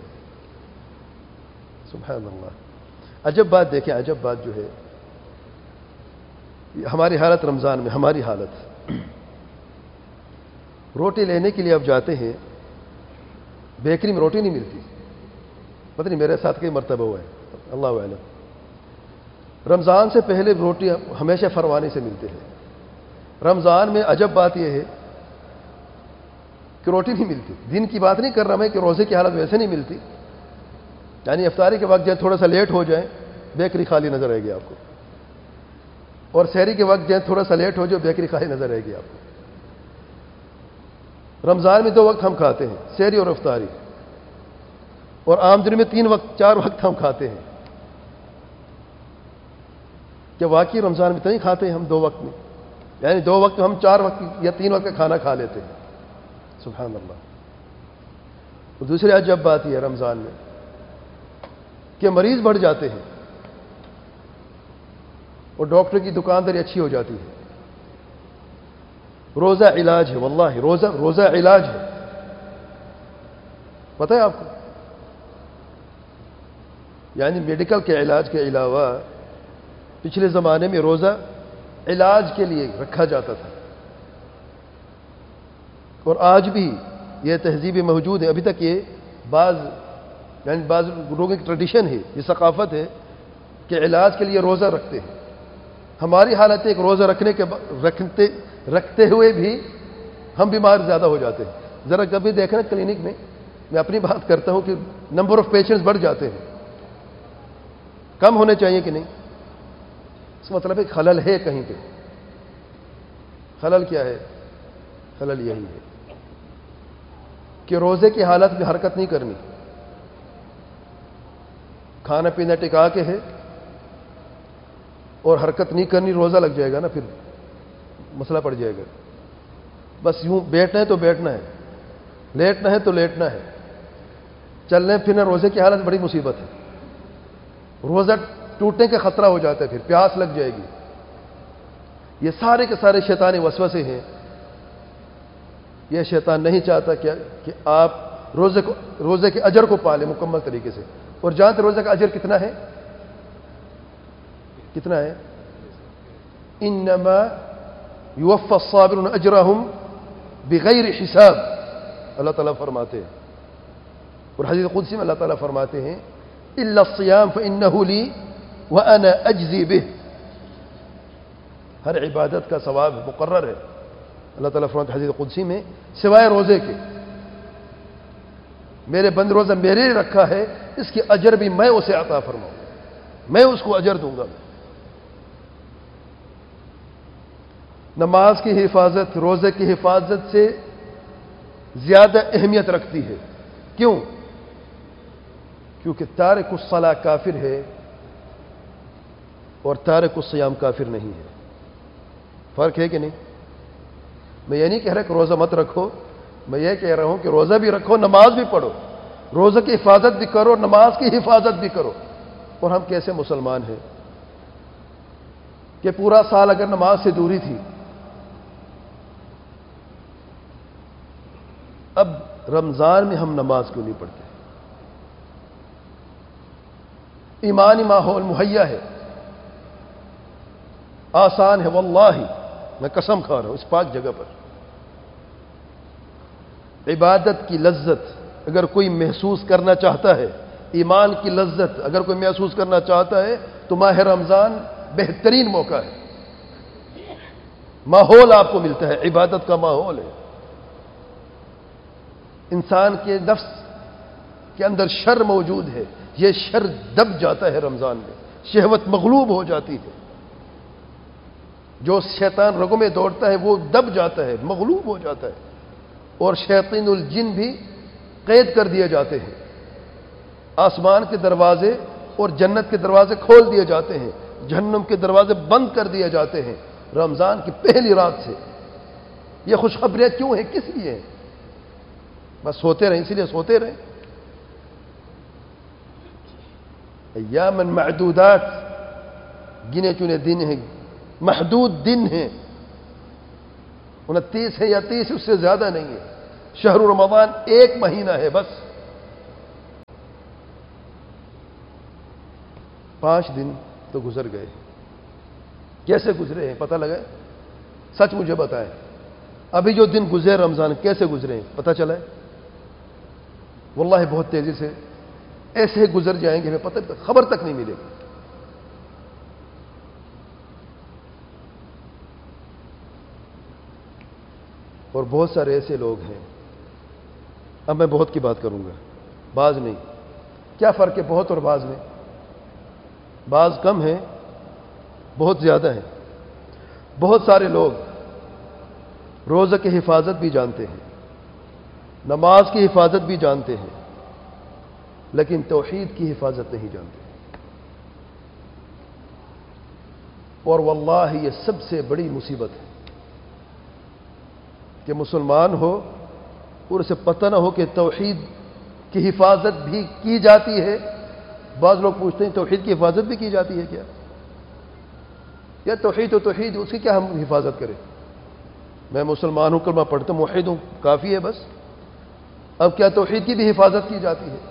سبحان اللہ. عجب بات دیکھیں، عجب بات جو ہے ہماری حالت رمضان میں، ہماری حالت روٹی لینے کے لیے اب جاتے ہیں، بیکری میں روٹی نہیں ملتی. پتہ نہیں میرے ساتھ کئی مرتبہ ہوا ہے، اللہ اعلم. رمضان سے پہلے روٹی ہمیشہ فروانی سے ملتے ہیں. رمضان میں عجب بات یہ ہے کہ روٹی نہیں ملتی. دن کی بات نہیں کر رہا میں کہ روزے کی حالت ویسے نہیں ملتی، یعنی افطاری کے وقت جائیں تھوڑا سا لیٹ ہو جائیں بیکری خالی نظر آئے گی آپ کو، اور سحری کے وقت جائیں تھوڑا سا لیٹ ہو جائے بیکری خالی نظر آئے گی آپ کو. رمضان میں 2 وقت ہم کھاتے ہیں، سحری اور افطاری، اور عام دن میں 3 وقت 4 وقت ہم کھاتے ہیں. کہ واقعی رمضان میں تو نہیں کھاتے ہیں ہم 2 وقت میں، یعنی 2 وقت ہم 4 وقت یا 3 وقت کا کھانا کھا لیتے ہیں. سبحان اللہ. اور دوسری عجب بات یہ ہے رمضان میں کہ مریض بڑھ جاتے ہیں اور ڈاکٹر کی دکانداری اچھی ہو جاتی ہے. روزہ علاج ہے، واللہ روزہ علاج ہے. پتہ ہے آپ کو، یعنی میڈیکل کے علاج کے علاوہ پچھلے زمانے میں روزہ علاج کے لیے رکھا جاتا تھا، اور آج بھی یہ تہذیبیں موجود ہیں. ابھی تک یہ بعض لوگوں کی ٹریڈیشن ہے، یہ ثقافت ہے کہ علاج کے لیے روزہ رکھتے ہیں. ہماری حالت ہے کہ روزہ رکھتے ہوئے بھی ہم بیمار زیادہ ہو جاتے ہیں. ذرا کبھی دیکھنا کلینک میں اپنی بات کرتا ہوں کہ نمبر آف پیشنٹس بڑھ جاتے ہیں. کم ہونے چاہیے کہ نہیں؟ اس کا مطلب ہے خلل ہے کہیں پہ. خلل کیا ہے؟ خلل یہی ہے کہ روزے کی حالت میں حرکت نہیں کرنی، کھانا پینا ٹکا کے ہے اور حرکت نہیں کرنی. روزہ لگ جائے گا نا، پھر مسئلہ پڑ جائے گا. بس یوں بیٹھنا ہے تو بیٹھنا ہے، لیٹنا ہے تو لیٹنا ہے. چلنے پھرنا روزے کی حالت بڑی مصیبت ہے. روزہ ٹوٹنے کا خطرہ ہو جاتا ہے، پھر پیاس لگ جائے گی. یہ سارے کے سارے شیطانی وسوسے ہیں. یہ شیطان نہیں چاہتا کہ آپ روزے کے اجر کو پالیں مکمل طریقے سے. اور جانتے روزے کا اجر کتنا ہے؟ کتنا ہے؟ انما یوفی الصابرون اجرہم بغیر حساب، اللہ تعالیٰ فرماتے ہیں. اور حدیث قدسی میں اللہ تعالیٰ فرماتے ہیں الا الصیام فانہ لی وانا اجزی بہ. ہر عبادت کا ثواب مقرر ہے. اللہ تعالیٰ فرماتے ہیں حدیث قدسی میں سوائے روزے کے، میرے بند روزہ میرے لیے رکھا ہے، اس کی اجر بھی میں اسے عطا فرماؤں، میں اس کو اجر دوں گا. نماز کی حفاظت روزے کی حفاظت سے زیادہ اہمیت رکھتی ہے. کیوں؟ کیونکہ تارک الصلاۃ کافر ہے اور تارک الصیام کافر نہیں ہے. فرق ہے کہ نہیں؟ میں یہ نہیں کہہ رہا کہ روزہ مت رکھو، میں یہ کہہ رہا ہوں کہ روزہ بھی رکھو، نماز بھی پڑھو، روزہ کی حفاظت بھی کرو، نماز کی حفاظت بھی کرو. اور ہم کیسے مسلمان ہیں کہ پورا سال اگر نماز سے دوری تھی، اب رمضان میں ہم نماز کیوں نہیں پڑھتے؟ ایمانی ماحول مہیا ہے، آسان ہے، واللہ میں قسم کھا رہا ہوں اس پاک جگہ پر. عبادت کی لذت اگر کوئی محسوس کرنا چاہتا ہے، ایمان کی لذت اگر کوئی محسوس کرنا چاہتا ہے تو ماہ رمضان بہترین موقع ہے. ماحول آپ کو ملتا ہے، عبادت کا ماحول ہے. انسان کے نفس کے اندر شر موجود ہے، یہ شر دب جاتا ہے رمضان میں، شہوت مغلوب ہو جاتی ہے. جو شیطان رگوں میں دوڑتا ہے وہ دب جاتا ہے، مغلوب ہو جاتا ہے. اور شیاطین الجن بھی قید کر دیے جاتے ہیں. آسمان کے دروازے اور جنت کے دروازے کھول دیے جاتے ہیں، جہنم کے دروازے بند کر دیے جاتے ہیں رمضان کی پہلی رات سے. یہ خوشخبریاں کیوں ہیں؟ کس لیے ہیں؟ بس سوتے رہیں، اسی لیے سوتے رہیں. ایامن معدودات، گنے چنے دن ہیں، محدود دن ہیں، 29 ہے یا 30، اس سے زیادہ نہیں ہے. شہر رمضان 1 مہینہ ہے بس. 5 دن تو گزر گئے. کیسے گزرے ہیں پتہ لگا؟ سچ مجھے بتائیں، ابھی جو دن گزرے رمضان کیسے گزرے ہیں پتہ چلا ہے؟ واللہ بہت تیزی سے ایسے ہی گزر جائیں گے، ہمیں پتہ خبر تک نہیں ملے گی. اور بہت سارے ایسے لوگ ہیں، اب میں بہت کی بات کروں گا، بعض نہیں. کیا فرق ہے بہت اور بعض میں؟ بعض کم ہیں، بہت زیادہ ہیں. بہت سارے لوگ روزہ کی حفاظت بھی جانتے ہیں، نماز کی حفاظت بھی جانتے ہیں، لیکن توحید کی حفاظت نہیں جانتے. اور واللہ یہ سب سے بڑی مصیبت ہے کہ مسلمان ہو اور اسے پتہ نہ ہو کہ توحید کی حفاظت بھی کی جاتی ہے. بعض لوگ پوچھتے ہیں توحید کی حفاظت بھی کی جاتی ہے کیا؟ یا توحید و توحید اس کی کیا ہم حفاظت کریں؟ میں مسلمان ہوں، کلمہ پڑھتا ہوں، موحد ہوں، کافی ہے بس. اب کیا توحید کی بھی حفاظت کی جاتی ہے؟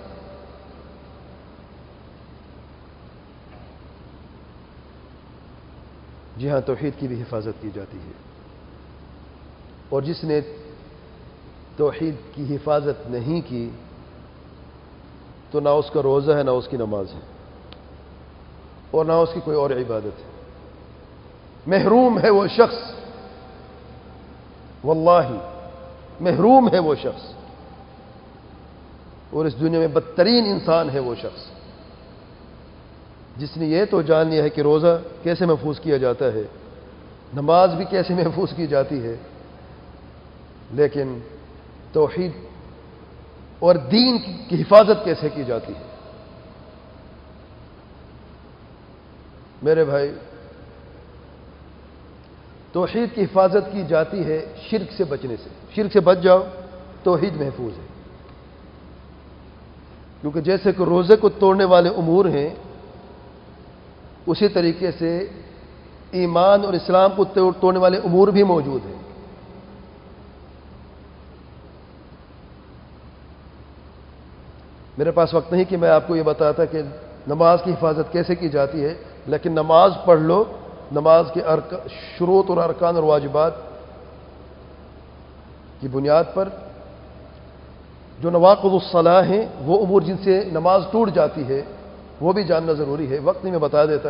جی ہاں، توحید کی بھی حفاظت کی جاتی ہے. اور جس نے توحید کی حفاظت نہیں کی تو نہ اس کا روزہ ہے، نہ اس کی نماز ہے، اور نہ اس کی کوئی اور عبادت ہے. محروم ہے وہ شخص، واللہ محروم ہے وہ شخص. اور اس دنیا میں بدترین انسان ہے وہ شخص جس نے یہ تو جان لیا ہے کہ روزہ کیسے محفوظ کیا جاتا ہے، نماز بھی کیسے محفوظ کی جاتی ہے، لیکن توحید اور دین کی حفاظت کیسے کی جاتی ہے. میرے بھائی، توحید کی حفاظت کی جاتی ہے شرک سے بچنے سے. شرک سے بچ جاؤ، توحید محفوظ ہے. کیونکہ جیسے کہ روزے کو توڑنے والے امور ہیں، اسی طریقے سے ایمان اور اسلام کو توڑنے والے امور بھی موجود ہیں. میرے پاس وقت نہیں کہ میں آپ کو یہ بتاتا کہ نماز کی حفاظت کیسے کی جاتی ہے، لیکن نماز پڑھ لو. نماز کے شروط اور ارکان اور واجبات کی بنیاد پر جو نواقض الصلاح ہیں، وہ امور جن سے نماز ٹوٹ جاتی ہے، وہ بھی جاننا ضروری ہے. وقت نہیں میں بتا دیتا،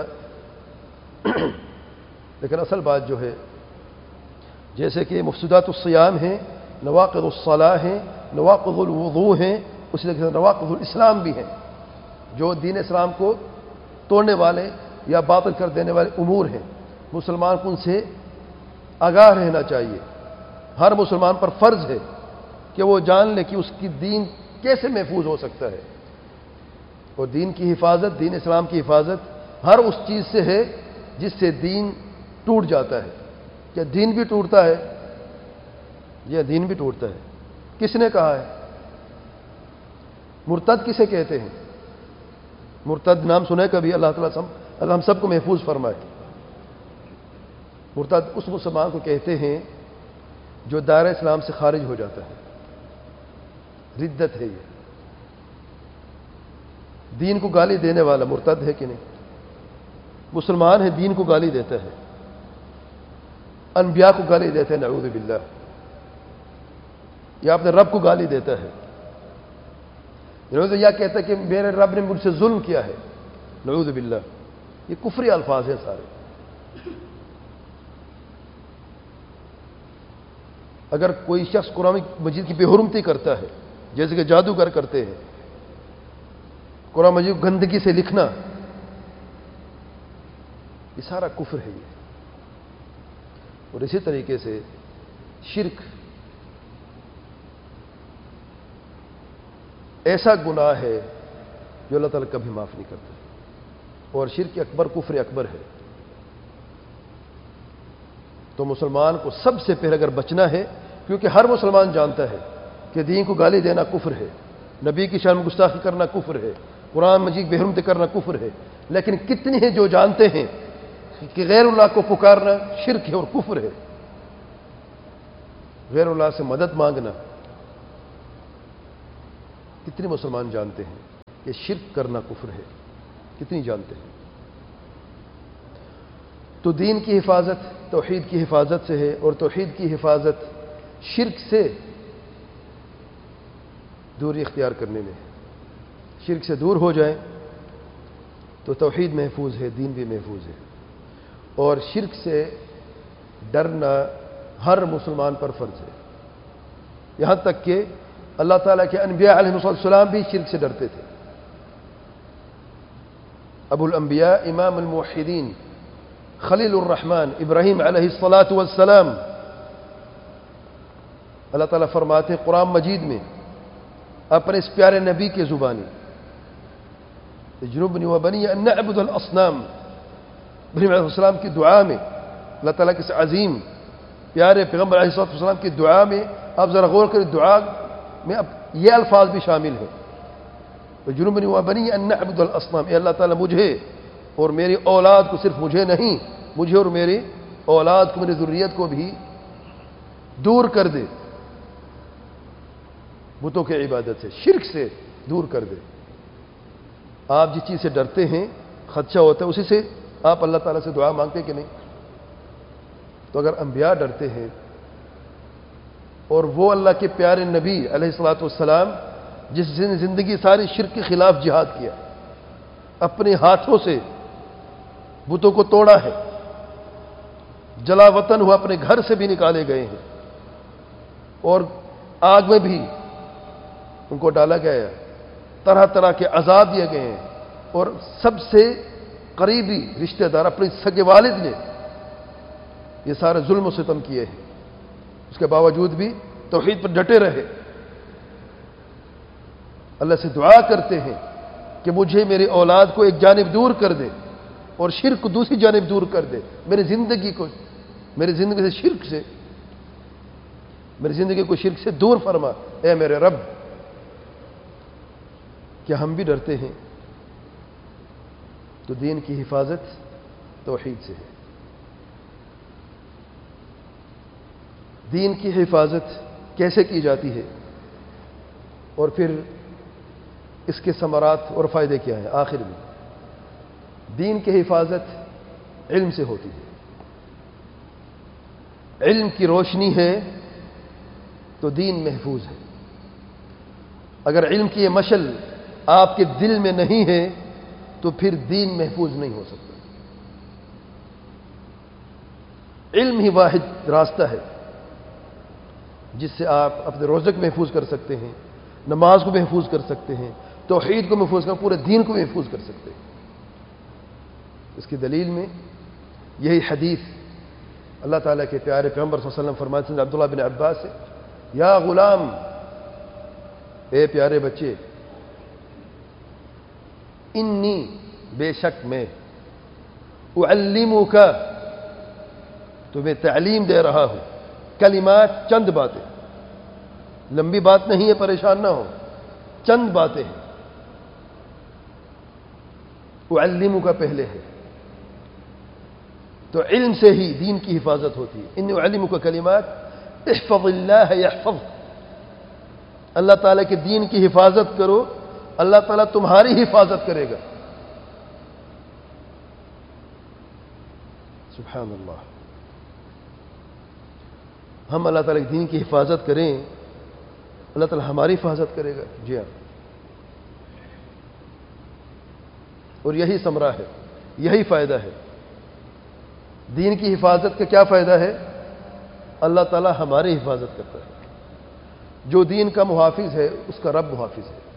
لیکن اصل بات جو ہے، جیسے کہ مفسدات الصیام ہیں، نواقض الصلاح ہیں، نواقض الوضوء ہیں، اسی طرح سے نواقض الاسلام بھی ہیں، جو دین اسلام کو توڑنے والے یا باطل کر دینے والے امور ہیں. مسلمان کو ان سے آگاہ رہنا چاہیے. ہر مسلمان پر فرض ہے کہ وہ جان لے کہ اس کی دین کیسے محفوظ ہو سکتا ہے. اور دین کی حفاظت، دین اسلام کی حفاظت ہر اس چیز سے ہے جس سے دین ٹوٹ جاتا ہے. کیا دین بھی ٹوٹتا ہے؟ یہ دین بھی ٹوٹتا ہے. کس نے کہا ہے؟ مرتد کسے کہتے ہیں؟ مرتد نام سنے کبھی؟ اللہ تعالیٰ ہم سب کو محفوظ فرمائے. مرتد اس مسلمان کو کہتے ہیں جو دائرہ اسلام سے خارج ہو جاتا ہے. ردت ہے یہ. دین کو گالی دینے والا مرتد ہے کہ نہیں؟ مسلمان ہے، دین کو گالی دیتا ہے، انبیاء کو گالی دیتا ہے، نعوذ باللہ، یا اپنے رب کو گالی دیتا ہے. یا کہتا ہے کہ میرے رب نے مجھ سے ظلم کیا ہے، نعوذ باللہ. یہ کفری الفاظ ہیں سارے. اگر کوئی شخص قرآن مجید کی بے حرمتی کرتا ہے، جیسے کہ جادوگر کرتے ہیں، قرآن مجید گندگی سے لکھنا، یہ سارا کفر ہے یہ. اور اسی طریقے سے شرک ایسا گناہ ہے جو اللہ تعالیٰ کبھی معاف نہیں کرتا. اور شرک اکبر کفر اکبر ہے. تو مسلمان کو سب سے پہلے اگر بچنا ہے، کیونکہ ہر مسلمان جانتا ہے کہ دین کو گالی دینا کفر ہے، نبی کی شان میں گستاخی کرنا کفر ہے، قرآن مجید بے حرمتی کرنا کفر ہے. لیکن کتنے ہیں جو جانتے ہیں کہ غیر اللہ کو پکارنا شرک ہے اور کفر ہے. غیر اللہ سے مدد مانگنا کتنے مسلمان جانتے ہیں کہ شرک کرنا کفر ہے؟ کتنی جانتے ہیں؟ تو دین کی حفاظت توحید کی حفاظت سے ہے، اور توحید کی حفاظت شرک سے دوری اختیار کرنے میں ہے۔ شرک سے دور ہو جائیں تو توحید محفوظ ہے، دین بھی محفوظ ہے۔ اور شرک سے ڈرنا ہر مسلمان پر فرض ہے، یہاں تک کہ اللہ تعالیٰ کے انبیاء علیہ السلام بھی شرک سے ڈرتے تھے۔ ابو الانبیاء امام الموحدین خلیل الرحمن ابراہیم علیہ السلام، اللہ تعالیٰ فرماتے ہیں قرآن مجید میں اپنے اس پیارے نبی کے زبانی، اجنبنی وبنی ان نعبد الاصنام، ابراہیم علیہ السلام کی دعا میں اللہ تعالیٰ کے عظیم پیارے پیغمبر علیہ السلام کی دعا میں آپ ذرا غور کریں، دعا میں اب یہ الفاظ بھی شامل ہیں، اجنبنی وبنی ان نعبد الاصنام، اے اللہ تعالیٰ مجھے اور میری اولاد کو، صرف مجھے نہیں، مجھے اور میری اولاد کو، میری ذریت کو بھی دور کر دے بتوں کی عبادت سے، شرک سے دور کر دے۔ آپ جس چیز سے ڈرتے ہیں، خدشہ ہوتا ہے، اسی سے آپ اللہ تعالیٰ سے دعا مانگتے کہ نہیں؟ تو اگر انبیاء ڈرتے ہیں، اور وہ اللہ کے پیارے نبی علیہ السلام جس نے زندگی ساری شرک کے خلاف جہاد کیا، اپنے ہاتھوں سے بتوں کو توڑا ہے، جلا وطن ہوا، اپنے گھر سے بھی نکالے گئے ہیں، اور آگ میں بھی ان کو ڈالا گیا ہے، طرح طرح کے عذاب دیے گئے ہیں، اور سب سے قریبی رشتہ دار اپنے سگے والد نے یہ سارے ظلم و ستم کیے ہیں، اس کے باوجود بھی توحید پر ڈٹے رہے۔ اللہ سے دعا کرتے ہیں کہ مجھے میری اولاد کو ایک جانب دور کر دے اور شرک کو دوسری جانب دور کر دے، میری زندگی سے شرک سے، میری زندگی کو شرک سے دور فرما اے میرے رب۔ کیا ہم بھی ڈرتے ہیں؟ تو دین کی حفاظت توحید سے ہے۔ دین کی حفاظت کیسے کی جاتی ہے، اور پھر اس کے ثمرات اور فائدے کیا ہیں؟ آخر میں دین کی حفاظت علم سے ہوتی ہے۔ علم کی روشنی ہے تو دین محفوظ ہے۔ اگر علم کی یہ مشل آپ کے دل میں نہیں ہے تو پھر دین محفوظ نہیں ہو سکتا۔ علم ہی واحد راستہ ہے جس سے آپ اپنے روزے کو محفوظ کر سکتے ہیں، نماز کو محفوظ کر سکتے ہیں، توحید کو محفوظ کر، پورے دین کو محفوظ کر سکتے ہیں۔ اس کی دلیل میں یہی حدیث اللہ تعالیٰ کے پیارے پیغمبر صلی اللہ علیہ وسلم فرماتے ہیں عبداللہ بن عباس سے، یا غلام، اے پیارے بچے، انی، بے شک میں، اعلمک، تمہیں تعلیم دے رہا ہوں، کلمات، چند باتیں، لمبی بات نہیں ہے، پریشان نہ ہو، چند باتیں ہیں۔ اعلمک پہلے ہے، تو علم سے ہی دین کی حفاظت ہوتی ہے۔ انی اعلمک کلمات احفظ اللہ یحفظ، اللہ تعالیٰ کے دین کی حفاظت کرو، اللہ تعالیٰ تمہاری حفاظت کرے گا۔ سبحان اللہ، ہم اللہ تعالیٰ کے دین کی حفاظت کریں، اللہ تعالیٰ ہماری حفاظت کرے گا۔ جی ہاں، اور یہی ثمرہ ہے، یہی فائدہ ہے۔ دین کی حفاظت کا کیا فائدہ ہے؟ اللہ تعالیٰ ہماری حفاظت کرتا ہے۔ جو دین کا محافظ ہے اس کا رب محافظ ہے۔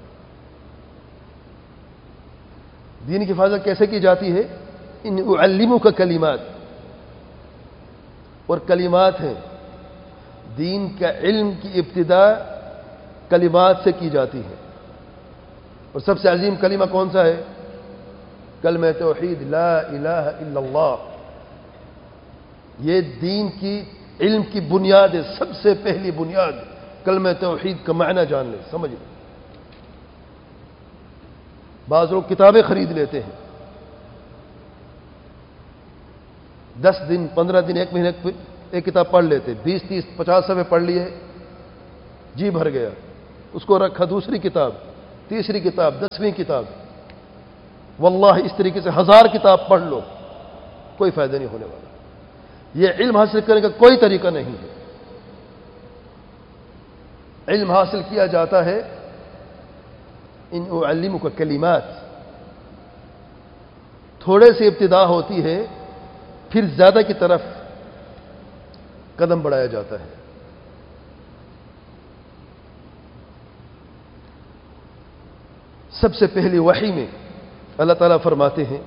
دین کی حفاظت کیسے کی جاتی ہے؟ ان اعلمک کلمات، اور کلمات ہیں، دین کا علم کی ابتدا کلمات سے کی جاتی ہے، اور سب سے عظیم کلمہ کون سا ہے؟ کلمہ توحید، لا الہ الا اللہ۔ یہ دین کی علم کی بنیاد ہے، سب سے پہلی بنیاد کلمہ توحید کا معنی جان لیں، سمجھ لیں۔ بعض لوگ کتابیں خرید لیتے ہیں، 10 دن 15 دن 1 مہینے ایک کتاب پڑھ لیتے، 20 30 50 صفحے پڑھ لیے، جی بھر گیا، اس کو رکھا دوسری کتاب، تیسری کتاب، 10ویں کتاب، واللہ اس طریقے سے 1000 کتاب پڑھ لو، کوئی فائدہ نہیں ہونے والا۔ یہ علم حاصل کرنے کا کوئی طریقہ نہیں ہے۔ علم حاصل کیا جاتا ہے ان اعلمک کلمات، تھوڑے سے ابتدا ہوتی ہے، پھر زیادہ کی طرف قدم بڑھایا جاتا ہے۔ سب سے پہلی وحی میں اللہ تعالیٰ فرماتے ہیں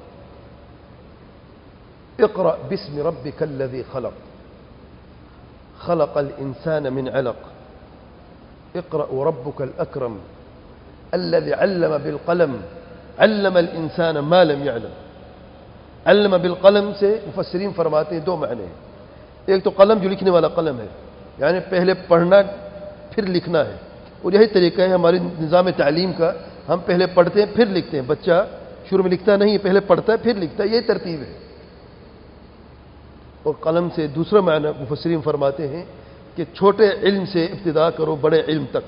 اقرأ باسم ربک الذی خلق خلق الانسان من علق اقرأ وربک الاکرم الذي علم بالقلم علم الانسان ما لم يعلم۔ علم بالقلم سے مفسرین فرماتے ہیں 2 معنی ہیں۔ ایک تو قلم جو لکھنے والا قلم ہے، یعنی پہلے پڑھنا پھر لکھنا ہے، اور یہی طریقہ ہے ہمارے نظام تعلیم کا، ہم پہلے پڑھتے ہیں پھر لکھتے ہیں۔ بچہ شروع میں لکھتا نہیں، پہلے پڑھتا ہے پھر لکھتا ہے، یہ ترتیب ہے۔ اور قلم سے دوسرا معنی مفسرین فرماتے ہیں کہ چھوٹے علم سے ابتدا کرو بڑے علم تک۔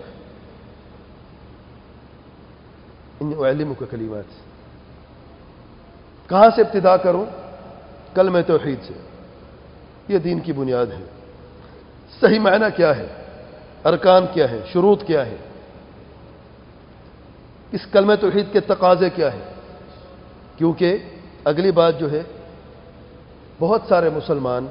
ان اعلمک کلمات، کہاں سے ابتدا کروں؟ کلمہ توحید سے، یہ دین کی بنیاد ہے۔ صحیح معنی کیا ہے، ارکان کیا ہے، شروط کیا ہے، اس کلمہ توحید کے تقاضے کیا ہے؟ کیونکہ اگلی بات جو ہے، بہت سارے مسلمان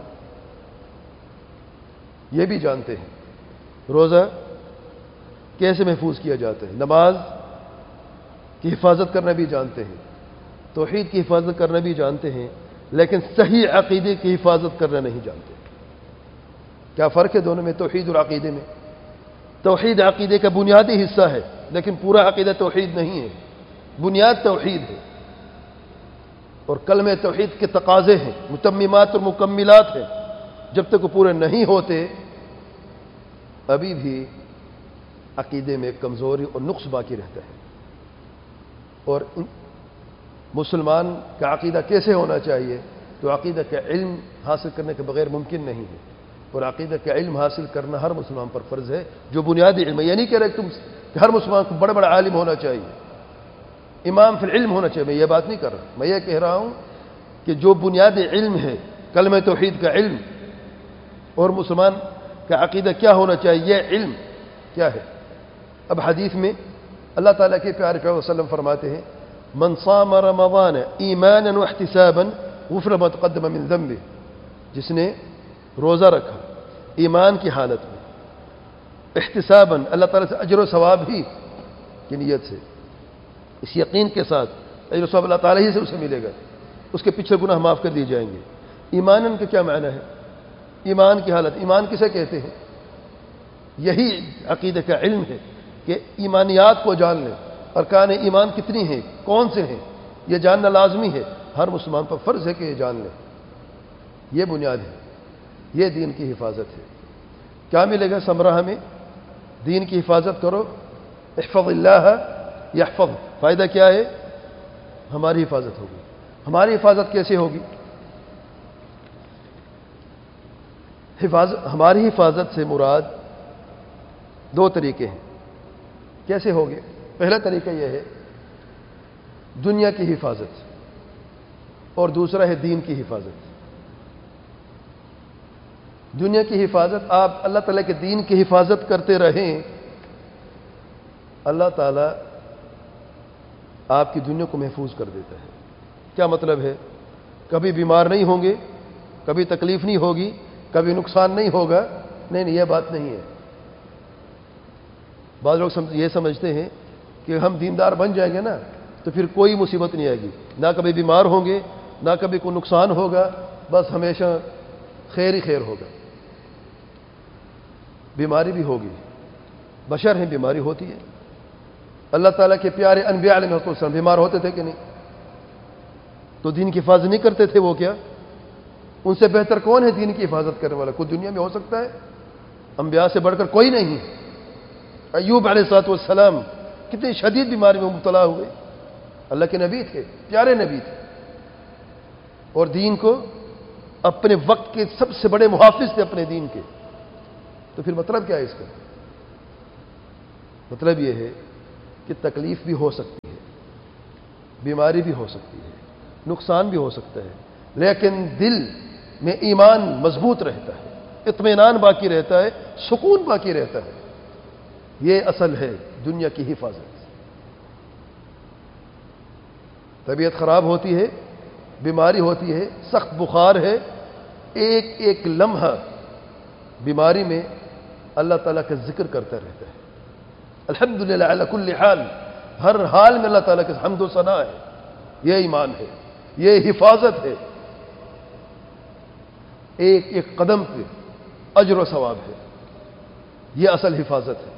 یہ بھی جانتے ہیں روزہ کیسے محفوظ کیا جاتا ہے، نماز کی حفاظت کرنا بھی جانتے ہیں، توحید کی حفاظت کرنا بھی جانتے ہیں، لیکن صحیح عقیدے کی حفاظت کرنا نہیں جانتے۔ کیا فرق ہے دونوں میں، توحید اور عقیدے میں؟ توحید عقیدے کا بنیادی حصہ ہے، لیکن پورا عقیدہ توحید نہیں ہے، بنیاد توحید ہے۔ اور کلمہ توحید کے تقاضے ہیں، متممات اور مکملات ہیں، جب تک وہ پورے نہیں ہوتے ابھی بھی عقیدے میں کمزوری اور نقص باقی رہتا ہے۔ اور مسلمان کا عقیدہ کیسے ہونا چاہیے؟ تو عقیدہ کا علم حاصل کرنے کے بغیر ممکن نہیں ہے، اور عقیدہ کا علم حاصل کرنا ہر مسلمان پر فرض ہے، جو بنیادی علم ہے۔ یہ نہیں کہہ رہے کہ ہر مسلمان کو بڑا بڑا عالم ہونا چاہیے، امام فی العلم ہونا چاہیے، میں یہ بات نہیں کر رہا۔ میں یہ کہہ رہا ہوں کہ جو بنیادی علم ہے کلمہ توحید کا علم، اور مسلمان کا عقیدہ کیا ہونا چاہیے، یہ علم کیا ہے۔ اب حدیث میں اللہ تعالیٰ کے پیارے پیغمبر صلی اللہ علیہ وسلم فرماتے ہیں من صام رمضان ایمانا واحتسابا غفر ما تقدم من ذنبه، جس نے روزہ رکھا ایمان کی حالت میں، احتسابا اللہ تعالیٰ سے اجر و ثواب ہی کی نیت سے، اس یقین کے ساتھ اجر و ثواب اللہ تعالیٰ ہی سے اسے ملے گا، اس کے پچھلے گناہ معاف کر دیے جائیں گے۔ ایمانن کا کیا معنی ہے؟ ایمان کی حالت، ایمان کسے کہتے ہیں؟ یہی عقیدے کا علم ہے کہ ایمانیات کو جان لیں، ارکان ایمان کتنی ہیں، کون سے ہیں، یہ جاننا لازمی ہے، ہر مسلمان پر فرض ہے کہ یہ جان لیں۔ یہ بنیاد ہے، یہ دین کی حفاظت ہے۔ کیا ملے گا ثمرہ ہمیں؟ دین کی حفاظت کرو، احفظ اللہ یحفظ، فائدہ کیا ہے؟ ہماری حفاظت ہوگی۔ ہماری حفاظت کیسے ہوگی؟ ہماری حفاظت سے مراد 2 طریقے ہیں۔ کیسے ہوگے؟ پہلا طریقہ یہ ہے دنیا کی حفاظت، اور دوسرا ہے دین کی حفاظت۔ دنیا کی حفاظت، آپ اللہ تعالیٰ کے دین کی حفاظت کرتے رہیں، اللہ تعالیٰ آپ کی دنیا کو محفوظ کر دیتا ہے۔ کیا مطلب ہے؟ کبھی بیمار نہیں ہوں گے، کبھی تکلیف نہیں ہوگی، کبھی نقصان نہیں ہوگا۔ نہیں، یہ بات نہیں ہے۔ بعض لوگ یہ سمجھتے ہیں کہ ہم دیندار بن جائیں گے نا تو پھر کوئی مصیبت نہیں آئے گی، نہ کبھی بیمار ہوں گے، نہ کبھی کوئی نقصان ہوگا، بس ہمیشہ خیر ہی خیر ہوگا۔ بیماری بھی ہوگی، بشر ہیں، بیماری ہوتی ہے۔ اللہ تعالیٰ کے پیارے انبیاء علیہ السلام بیمار ہوتے تھے کہ نہیں؟ تو دین کی حفاظت نہیں کرتے تھے وہ کیا؟ ان سے بہتر کون ہے دین کی حفاظت کرنے والا؟ کوئی دنیا میں ہو سکتا ہے؟ انبیاء سے بڑھ کر کوئی نہیں۔ ایوب علیہ السلام کتنی شدید بیماری میں مبتلا ہوئے، اللہ کے نبی تھے، پیارے نبی تھے، اور دین کو اپنے وقت کے سب سے بڑے محافظ تھے اپنے دین کے۔ تو پھر مطلب کیا ہے اس کا؟ مطلب یہ ہے کہ تکلیف بھی ہو سکتی ہے، بیماری بھی ہو سکتی ہے، نقصان بھی ہو سکتا ہے، لیکن دل میں ایمان مضبوط رہتا ہے، اطمینان باقی رہتا ہے، سکون باقی رہتا ہے۔ یہ اصل ہے دنیا کی حفاظت۔ طبیعت خراب ہوتی ہے، بیماری ہوتی ہے، سخت بخار ہے، ایک ایک لمحہ بیماری میں اللہ تعالیٰ کا ذکر کرتا رہتا ہے۔ الحمدللہ علی کل حال، ہر حال میں اللہ تعالیٰ کے حمد و ثنا ہے۔ یہ ایمان ہے، یہ حفاظت ہے، ایک ایک قدم پہ اجر و ثواب ہے، یہ اصل حفاظت ہے۔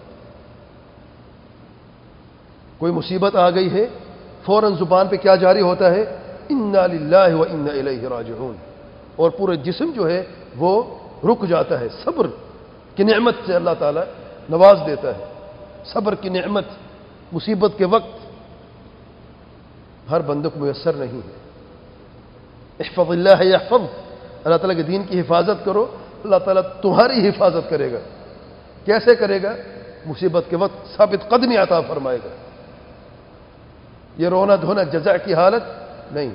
کوئی مصیبت آ گئی ہے، فوراً زبان پہ کیا جاری ہوتا ہے؟ انا للہ و انا الیہ راجعون، اور پورے جسم جو ہے وہ رک جاتا ہے۔ صبر کی نعمت سے اللہ تعالیٰ نواز دیتا ہے، صبر کی نعمت مصیبت کے وقت ہر بندے کو میسر نہیں ہے۔ احفظ اللہ یحفظ، اللہ تعالیٰ کے دین کی حفاظت کرو، اللہ تعالیٰ تمہاری حفاظت کرے گا۔ کیسے کرے گا؟ مصیبت کے وقت ثابت قدمی عطا فرمائے گا۔ یہ رونا دھونا جزع کی حالت نہیں۔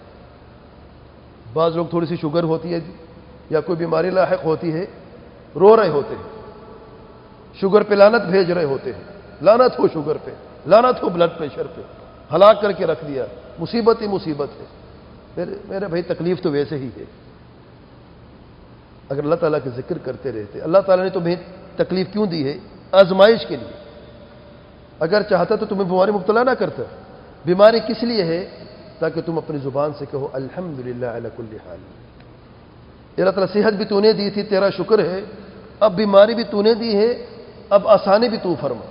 بعض لوگ تھوڑی سی شوگر ہوتی ہے یا کوئی بیماری لاحق ہوتی ہے، رو رہے ہوتے ہیں، شوگر پہ لعنت بھیج رہے ہوتے ہیں، لعنت ہو شوگر پہ، لعنت ہو بلڈ پریشر پہ، ہلاک کر کے رکھ دیا، مصیبت ہی مصیبت ہے۔ میرے بھائی تکلیف تو ویسے ہی ہے۔ اگر اللہ تعالیٰ کے ذکر کرتے رہتے، اللہ تعالیٰ نے تمہیں تکلیف کیوں دی ہے؟ آزمائش کے لیے۔ اگر چاہتا تو تمہیں بیماری مبتلا نہ کرتا۔ بیماری کس لیے ہے؟ تاکہ تم اپنی زبان سے کہو الحمدللہ علی کل حال۔ اللہ تعالیٰ صحت بھی تو نے دی تھی، تیرا شکر ہے، اب بیماری بھی تو نے دی ہے، اب آسانی بھی تو فرما،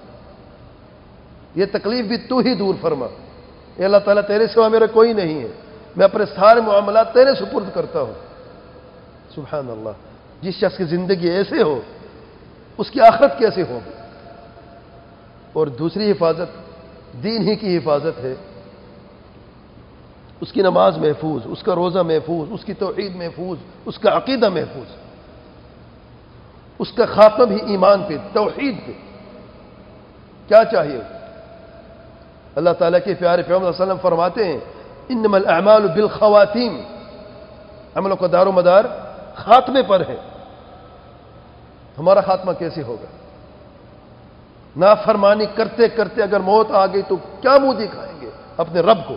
یہ تکلیف بھی تو ہی دور فرما۔ اے اللہ تعالیٰ تیرے سوا میرا کوئی نہیں ہے، میں اپنے سارے معاملات تیرے سپرد کرتا ہوں۔ سبحان اللہ۔ جس شخص کی زندگی ایسے ہو اس کی آخرت کیسے ہوگی؟ اور دوسری حفاظت دین ہی کی حفاظت ہے، اس کی نماز محفوظ، اس کا روزہ محفوظ، اس کی توحید محفوظ، اس کا عقیدہ محفوظ، اس کا خاتمہ بھی ایمان پہ، توحید پہ۔ کیا چاہیے؟ اللہ تعالیٰ کے پیارے پیغمبر صلی اللہ علیہ وسلم فرماتے ہیں انما الاعمال بالخواتیم، عملوں کا دار و مدار خاتمے پر ہے۔ ہمارا خاتمہ کیسے ہوگا؟ نافرمانی کرتے کرتے اگر موت آ گئی تو کیا منہ دکھائیں گے اپنے رب کو؟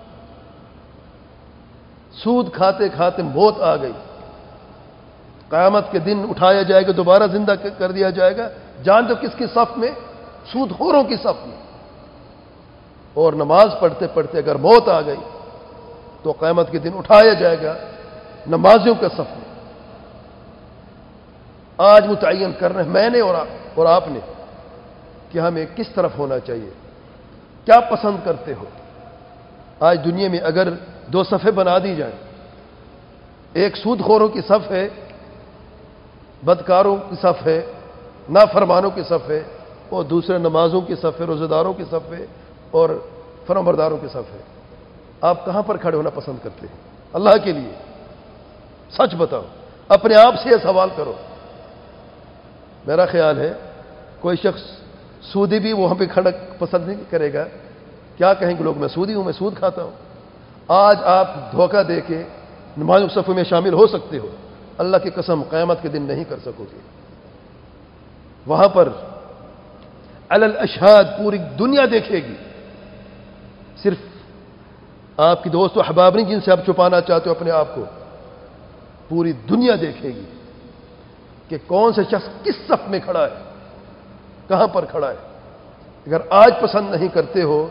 سود کھاتے کھاتے موت آ گئی، قیامت کے دن اٹھایا جائے گا، دوبارہ زندہ کر دیا جائے گا، جان تو کس کی صف میں؟ سود خوروں کی صف میں۔ اور نماز پڑھتے پڑھتے اگر موت آ گئی تو قیامت کے دن اٹھایا جائے گا نمازیوں کے صف میں۔ آج متعین کرنا ہے میں نے اور آپ نے کہ ہمیں کس طرف ہونا چاہیے، کیا پسند کرتے ہو؟ آج دنیا میں اگر دو صفیں بنا دی جائیں، ایک سود خوروں کی صف ہے، بدکاروں کی صف ہے، نافرمانوں کی صف ہے، اور دوسرے نمازوں کی صف ہے، روزہ داروں کی صف ہے، اور فرمانبرداروں کی صف ہے۔ آپ کہاں پر کھڑے ہونا پسند کرتے ہیں اللہ کے لیے؟ سچ بتاؤ، اپنے آپ سے یہ سوال کرو۔ میرا خیال ہے کوئی شخص سودی بھی وہاں پہ کھڑا پسند نہیں کرے گا۔ کیا کہیں گے لوگ؟ میں سودی ہوں، میں سود کھاتا ہوں۔ آج آپ دھوکہ دے کے نمازوں کے صفوں میں شامل ہو سکتے ہو، اللہ کی قسم قیامت کے دن نہیں کر سکو گے۔ وہاں پر علی الاشہاد پوری دنیا دیکھے گی، صرف آپ کی دوست و احباب نہیں جن سے آپ چھپانا چاہتے ہو اپنے آپ کو، پوری دنیا دیکھے گی کہ کون سے شخص کس صف میں کھڑا ہے، کہاں پر کھڑا ہے۔ اگر آج پسند نہیں کرتے ہو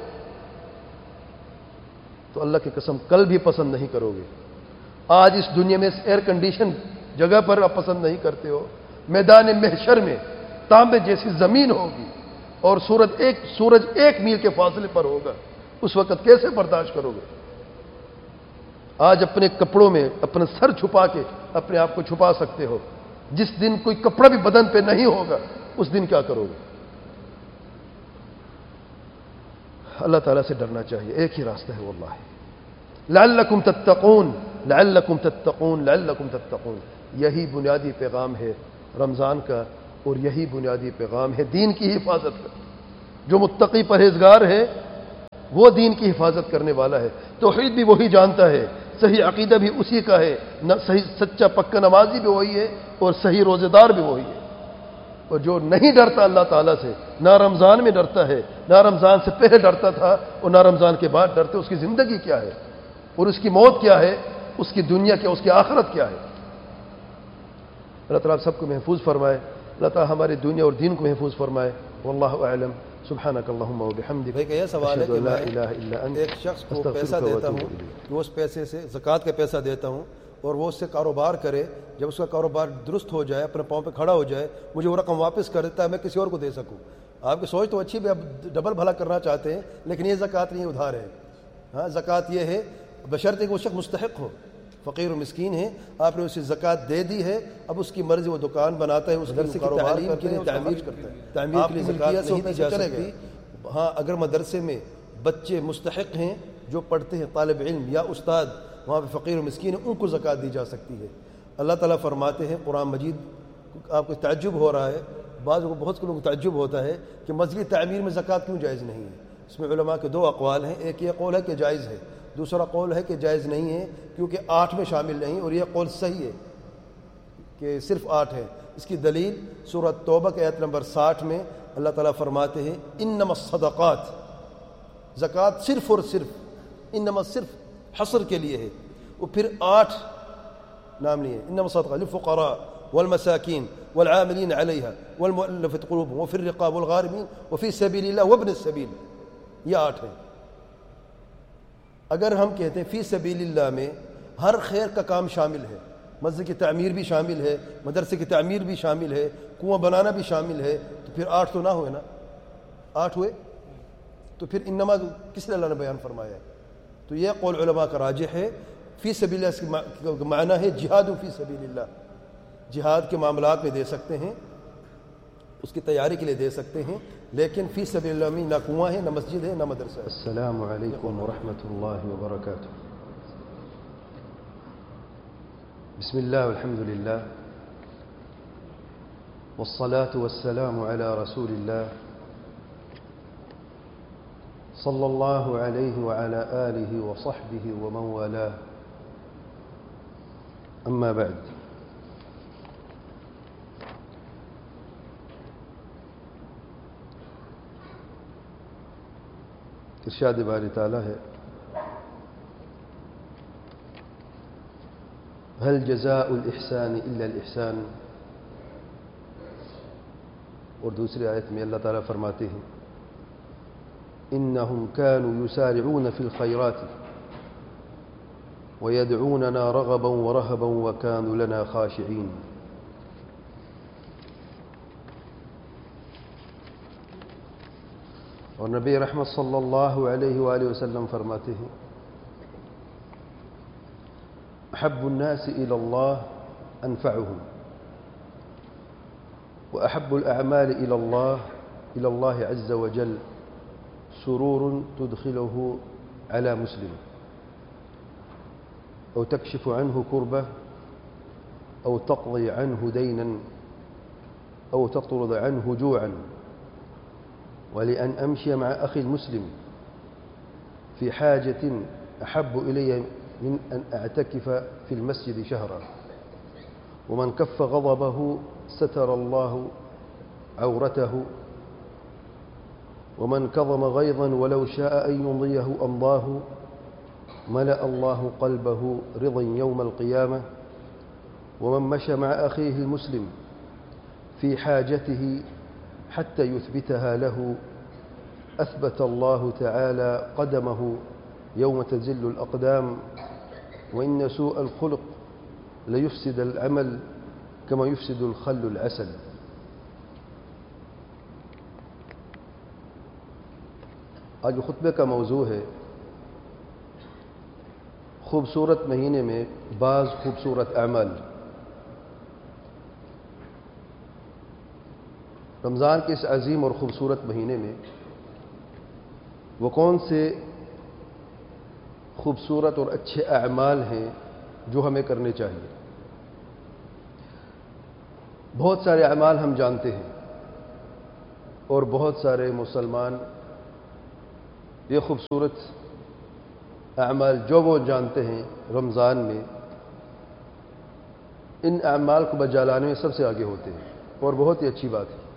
تو اللہ کی قسم کل بھی پسند نہیں کرو گے۔ آج اس دنیا میں اس ایئر کنڈیشن جگہ پر آپ پسند نہیں کرتے ہو، میدان محشر میں تانبے جیسی زمین ہوگی اور سورج ایک میل کے فاصلے پر ہوگا، اس وقت کیسے برداشت کرو گے؟ آج اپنے کپڑوں میں اپنا سر چھپا کے اپنے آپ کو چھپا سکتے ہو، جس دن کوئی کپڑا بھی بدن پہ نہیں ہوگا اس دن کیا کرو گے؟ اللہ تعالیٰ سے ڈرنا چاہیے، ایک ہی راستہ ہے واللہ، لعلکم تتقون لعلکم تتقون لعلکم تتقون۔ یہی بنیادی پیغام ہے رمضان کا، اور یہی بنیادی پیغام ہے دین کی حفاظت کا۔ جو متقی پرہیزگار ہے وہ دین کی حفاظت کرنے والا ہے، توحید بھی وہی جانتا ہے، صحیح عقیدہ بھی اسی کا ہے، صحیح سچا پکا نمازی بھی وہی ہے اور صحیح روزے دار بھی وہی ہے۔ اور جو نہیں ڈرتا اللہ تعالیٰ سے، نہ رمضان میں ڈرتا ہے، نہ رمضان سے پہلے ڈرتا تھا اور نہ رمضان کے بعد ڈرتے، اس کی زندگی کیا ہے اور اس کی موت کیا ہے، اس کی دنیا کیا، اس کی آخرت کیا ہے؟ اللہ تعالیٰ سب کو محفوظ فرمائے، اللہ تعالیٰ ہماری دنیا اور دین کو محفوظ فرمائے۔ واللہ اعلم، سبحانک اللہم وبحمدک۔ بھائی کہ یہ سوال ہے کہ لا الہ الا انت، ایک شخص کو استغفرک پیسہ دیتا واتوب ہوں الیک۔ کہ اس پیسے سے زکوٰۃ کا پیسہ دیتا ہوں اور وہ اس سے کاروبار کرے، جب اس کا کاروبار درست ہو جائے، اپنے پاؤں پہ کھڑا ہو جائے، مجھے وہ رقم واپس کر دیتا ہے، میں کسی اور کو دے سکوں۔ آپ کی سوچ تو اچھی بھی، آپ ڈبل بھلا کرنا چاہتے ہیں، لیکن یہ زکوٰۃ نہیں، ادھار ہے۔ ہاں، زکوٰۃ یہ ہے بشرطے کہ وہ شخص مستحق ہو، فقیر و مسکین ہے، آپ نے اسے زکوٰۃ دے دی ہے، اب اس کی مرضی، وہ دکان بناتا ہے، اس کی کاروبار کے لیے تعمیر کرتا ہے، تعمیر کے لیے زکوٰۃ نہیں دی جا سکتی۔ ہاں، اگر مدرسے میں بچے مستحق ہیں جو پڑھتے ہیں، طالب علم یا استاد وہاں پہ فقیر و مسکین ہیں، ان کو زکوٰۃ دی جا سکتی ہے۔ اللہ تعالیٰ فرماتے ہیں قرآن مجید، آپ کو تعجب ہو رہا ہے، بہت سے لوگوں کو تعجب ہوتا ہے کہ مسجد تعمیر میں زکوٰۃ کیوں جائز نہیں ہے۔ اس میں علماء کے دو اقوال ہیں، ایک یہ قول ہے کہ جائز ہے، دوسرا قول ہے کہ جائز نہیں ہے کیونکہ 8 میں شامل نہیں، اور یہ قول صحیح ہے کہ صرف 8 ہے۔ اس کی دلیل سورۃ توبہ کے آیت نمبر 60 میں اللہ تعالیٰ فرماتے ہیں انما الصدقات، زکوٰۃ صرف اور صرف، انما صرف حصر کے لیے ہے، وہ پھر 8 نام نہیں ہے، انما الصدقات للفقراء والمساکین والعاملین علیہا والمؤلفۃ قلوبهم وفی الرقاب والغارمین وفی سبیل اللہ وابن السبیل، یہ 8 ہیں۔ اگر ہم کہتے ہیں فی سبیل اللہ میں ہر خیر کا کام شامل ہے، مسجد کی تعمیر بھی شامل ہے، مدرسے کی تعمیر بھی شامل ہے، کنواں بنانا بھی شامل ہے، تو پھر 8 تو نہ ہوئے نا، 8 ہوئے، تو پھر انما کس لیے اللہ نے بیان فرمایا ہے؟ تو یہ قول علماء کا راجح ہے، فی سبیل اللہ اس کا معنی ہے جہاد فی سبیل اللہ، جہاد کے معاملات میں دے سکتے ہیں، اس کی تیاری کے لیے دے سکتے ہیں، لیکن فی سبیل اللہ میں نہ کنواں ہے، نہ مسجد ہے، نہ مدرسہ ہے۔ السلام علیکم ورحمۃ اللہ وبرکاتہ۔ بسم اللہ والحمد للہ والصلاة والسلام علی رسول اللہ صلی اللہ علیہ وعلى آلہ وصحبہ ومن والاہ، اما بعد۔ ارشاد باری تعالیٰ ہے هل جزاء الإحسان إلا الإحسان، اور دوسری آیت میں اللہ تعالیٰ فرماتے ہیں إنهم كانوا يسارعون في الخيرات ويدعوننا رغبا ورهبا وكانوا لنا خاشعين۔ اور نبی رحمت صلی اللہ علیہ وآلہ وسلم فرماتے ہیں احب الناس الى اللہ انفعهم واحب الاعمال الى اللہ عز وجل سرور تدخله على مسلم او تكشف عنه كربة او تقضي عنه دينا او تطرد عنه جوعا، ولأن أمشي مع أخي المسلم في حاجة أحب إلي من أن أعتكف في المسجد شهرا، ومن كف غضبه ستر الله عورته، ومن كظم غيظا ولو شاء أن يمضيه أمضاه، ملأ الله قلبه رضا يوم القيامة، ومن مشى مع أخيه المسلم في حاجته حتى يثبتها له أثبت الله تعالى قدمه يوم تزل الأقدام، وإن سوء الخلق ليفسد العمل كما يفسد الخل العسل۔ آج خطبے کا موضوع ہے خوبصورت مہینے میں بعض خوبصورت اعمال۔ رمضان کے اس عظیم اور خوبصورت مہینے میں وہ کون سے خوبصورت اور اچھے اعمال ہیں جو ہمیں کرنے چاہیے؟ بہت سارے اعمال ہم جانتے ہیں، اور بہت سارے مسلمان یہ خوبصورت اعمال جو وہ جانتے ہیں رمضان میں، ان اعمال کو بجا لانے میں سب سے آگے ہوتے ہیں، اور بہت ہی اچھی بات ہے۔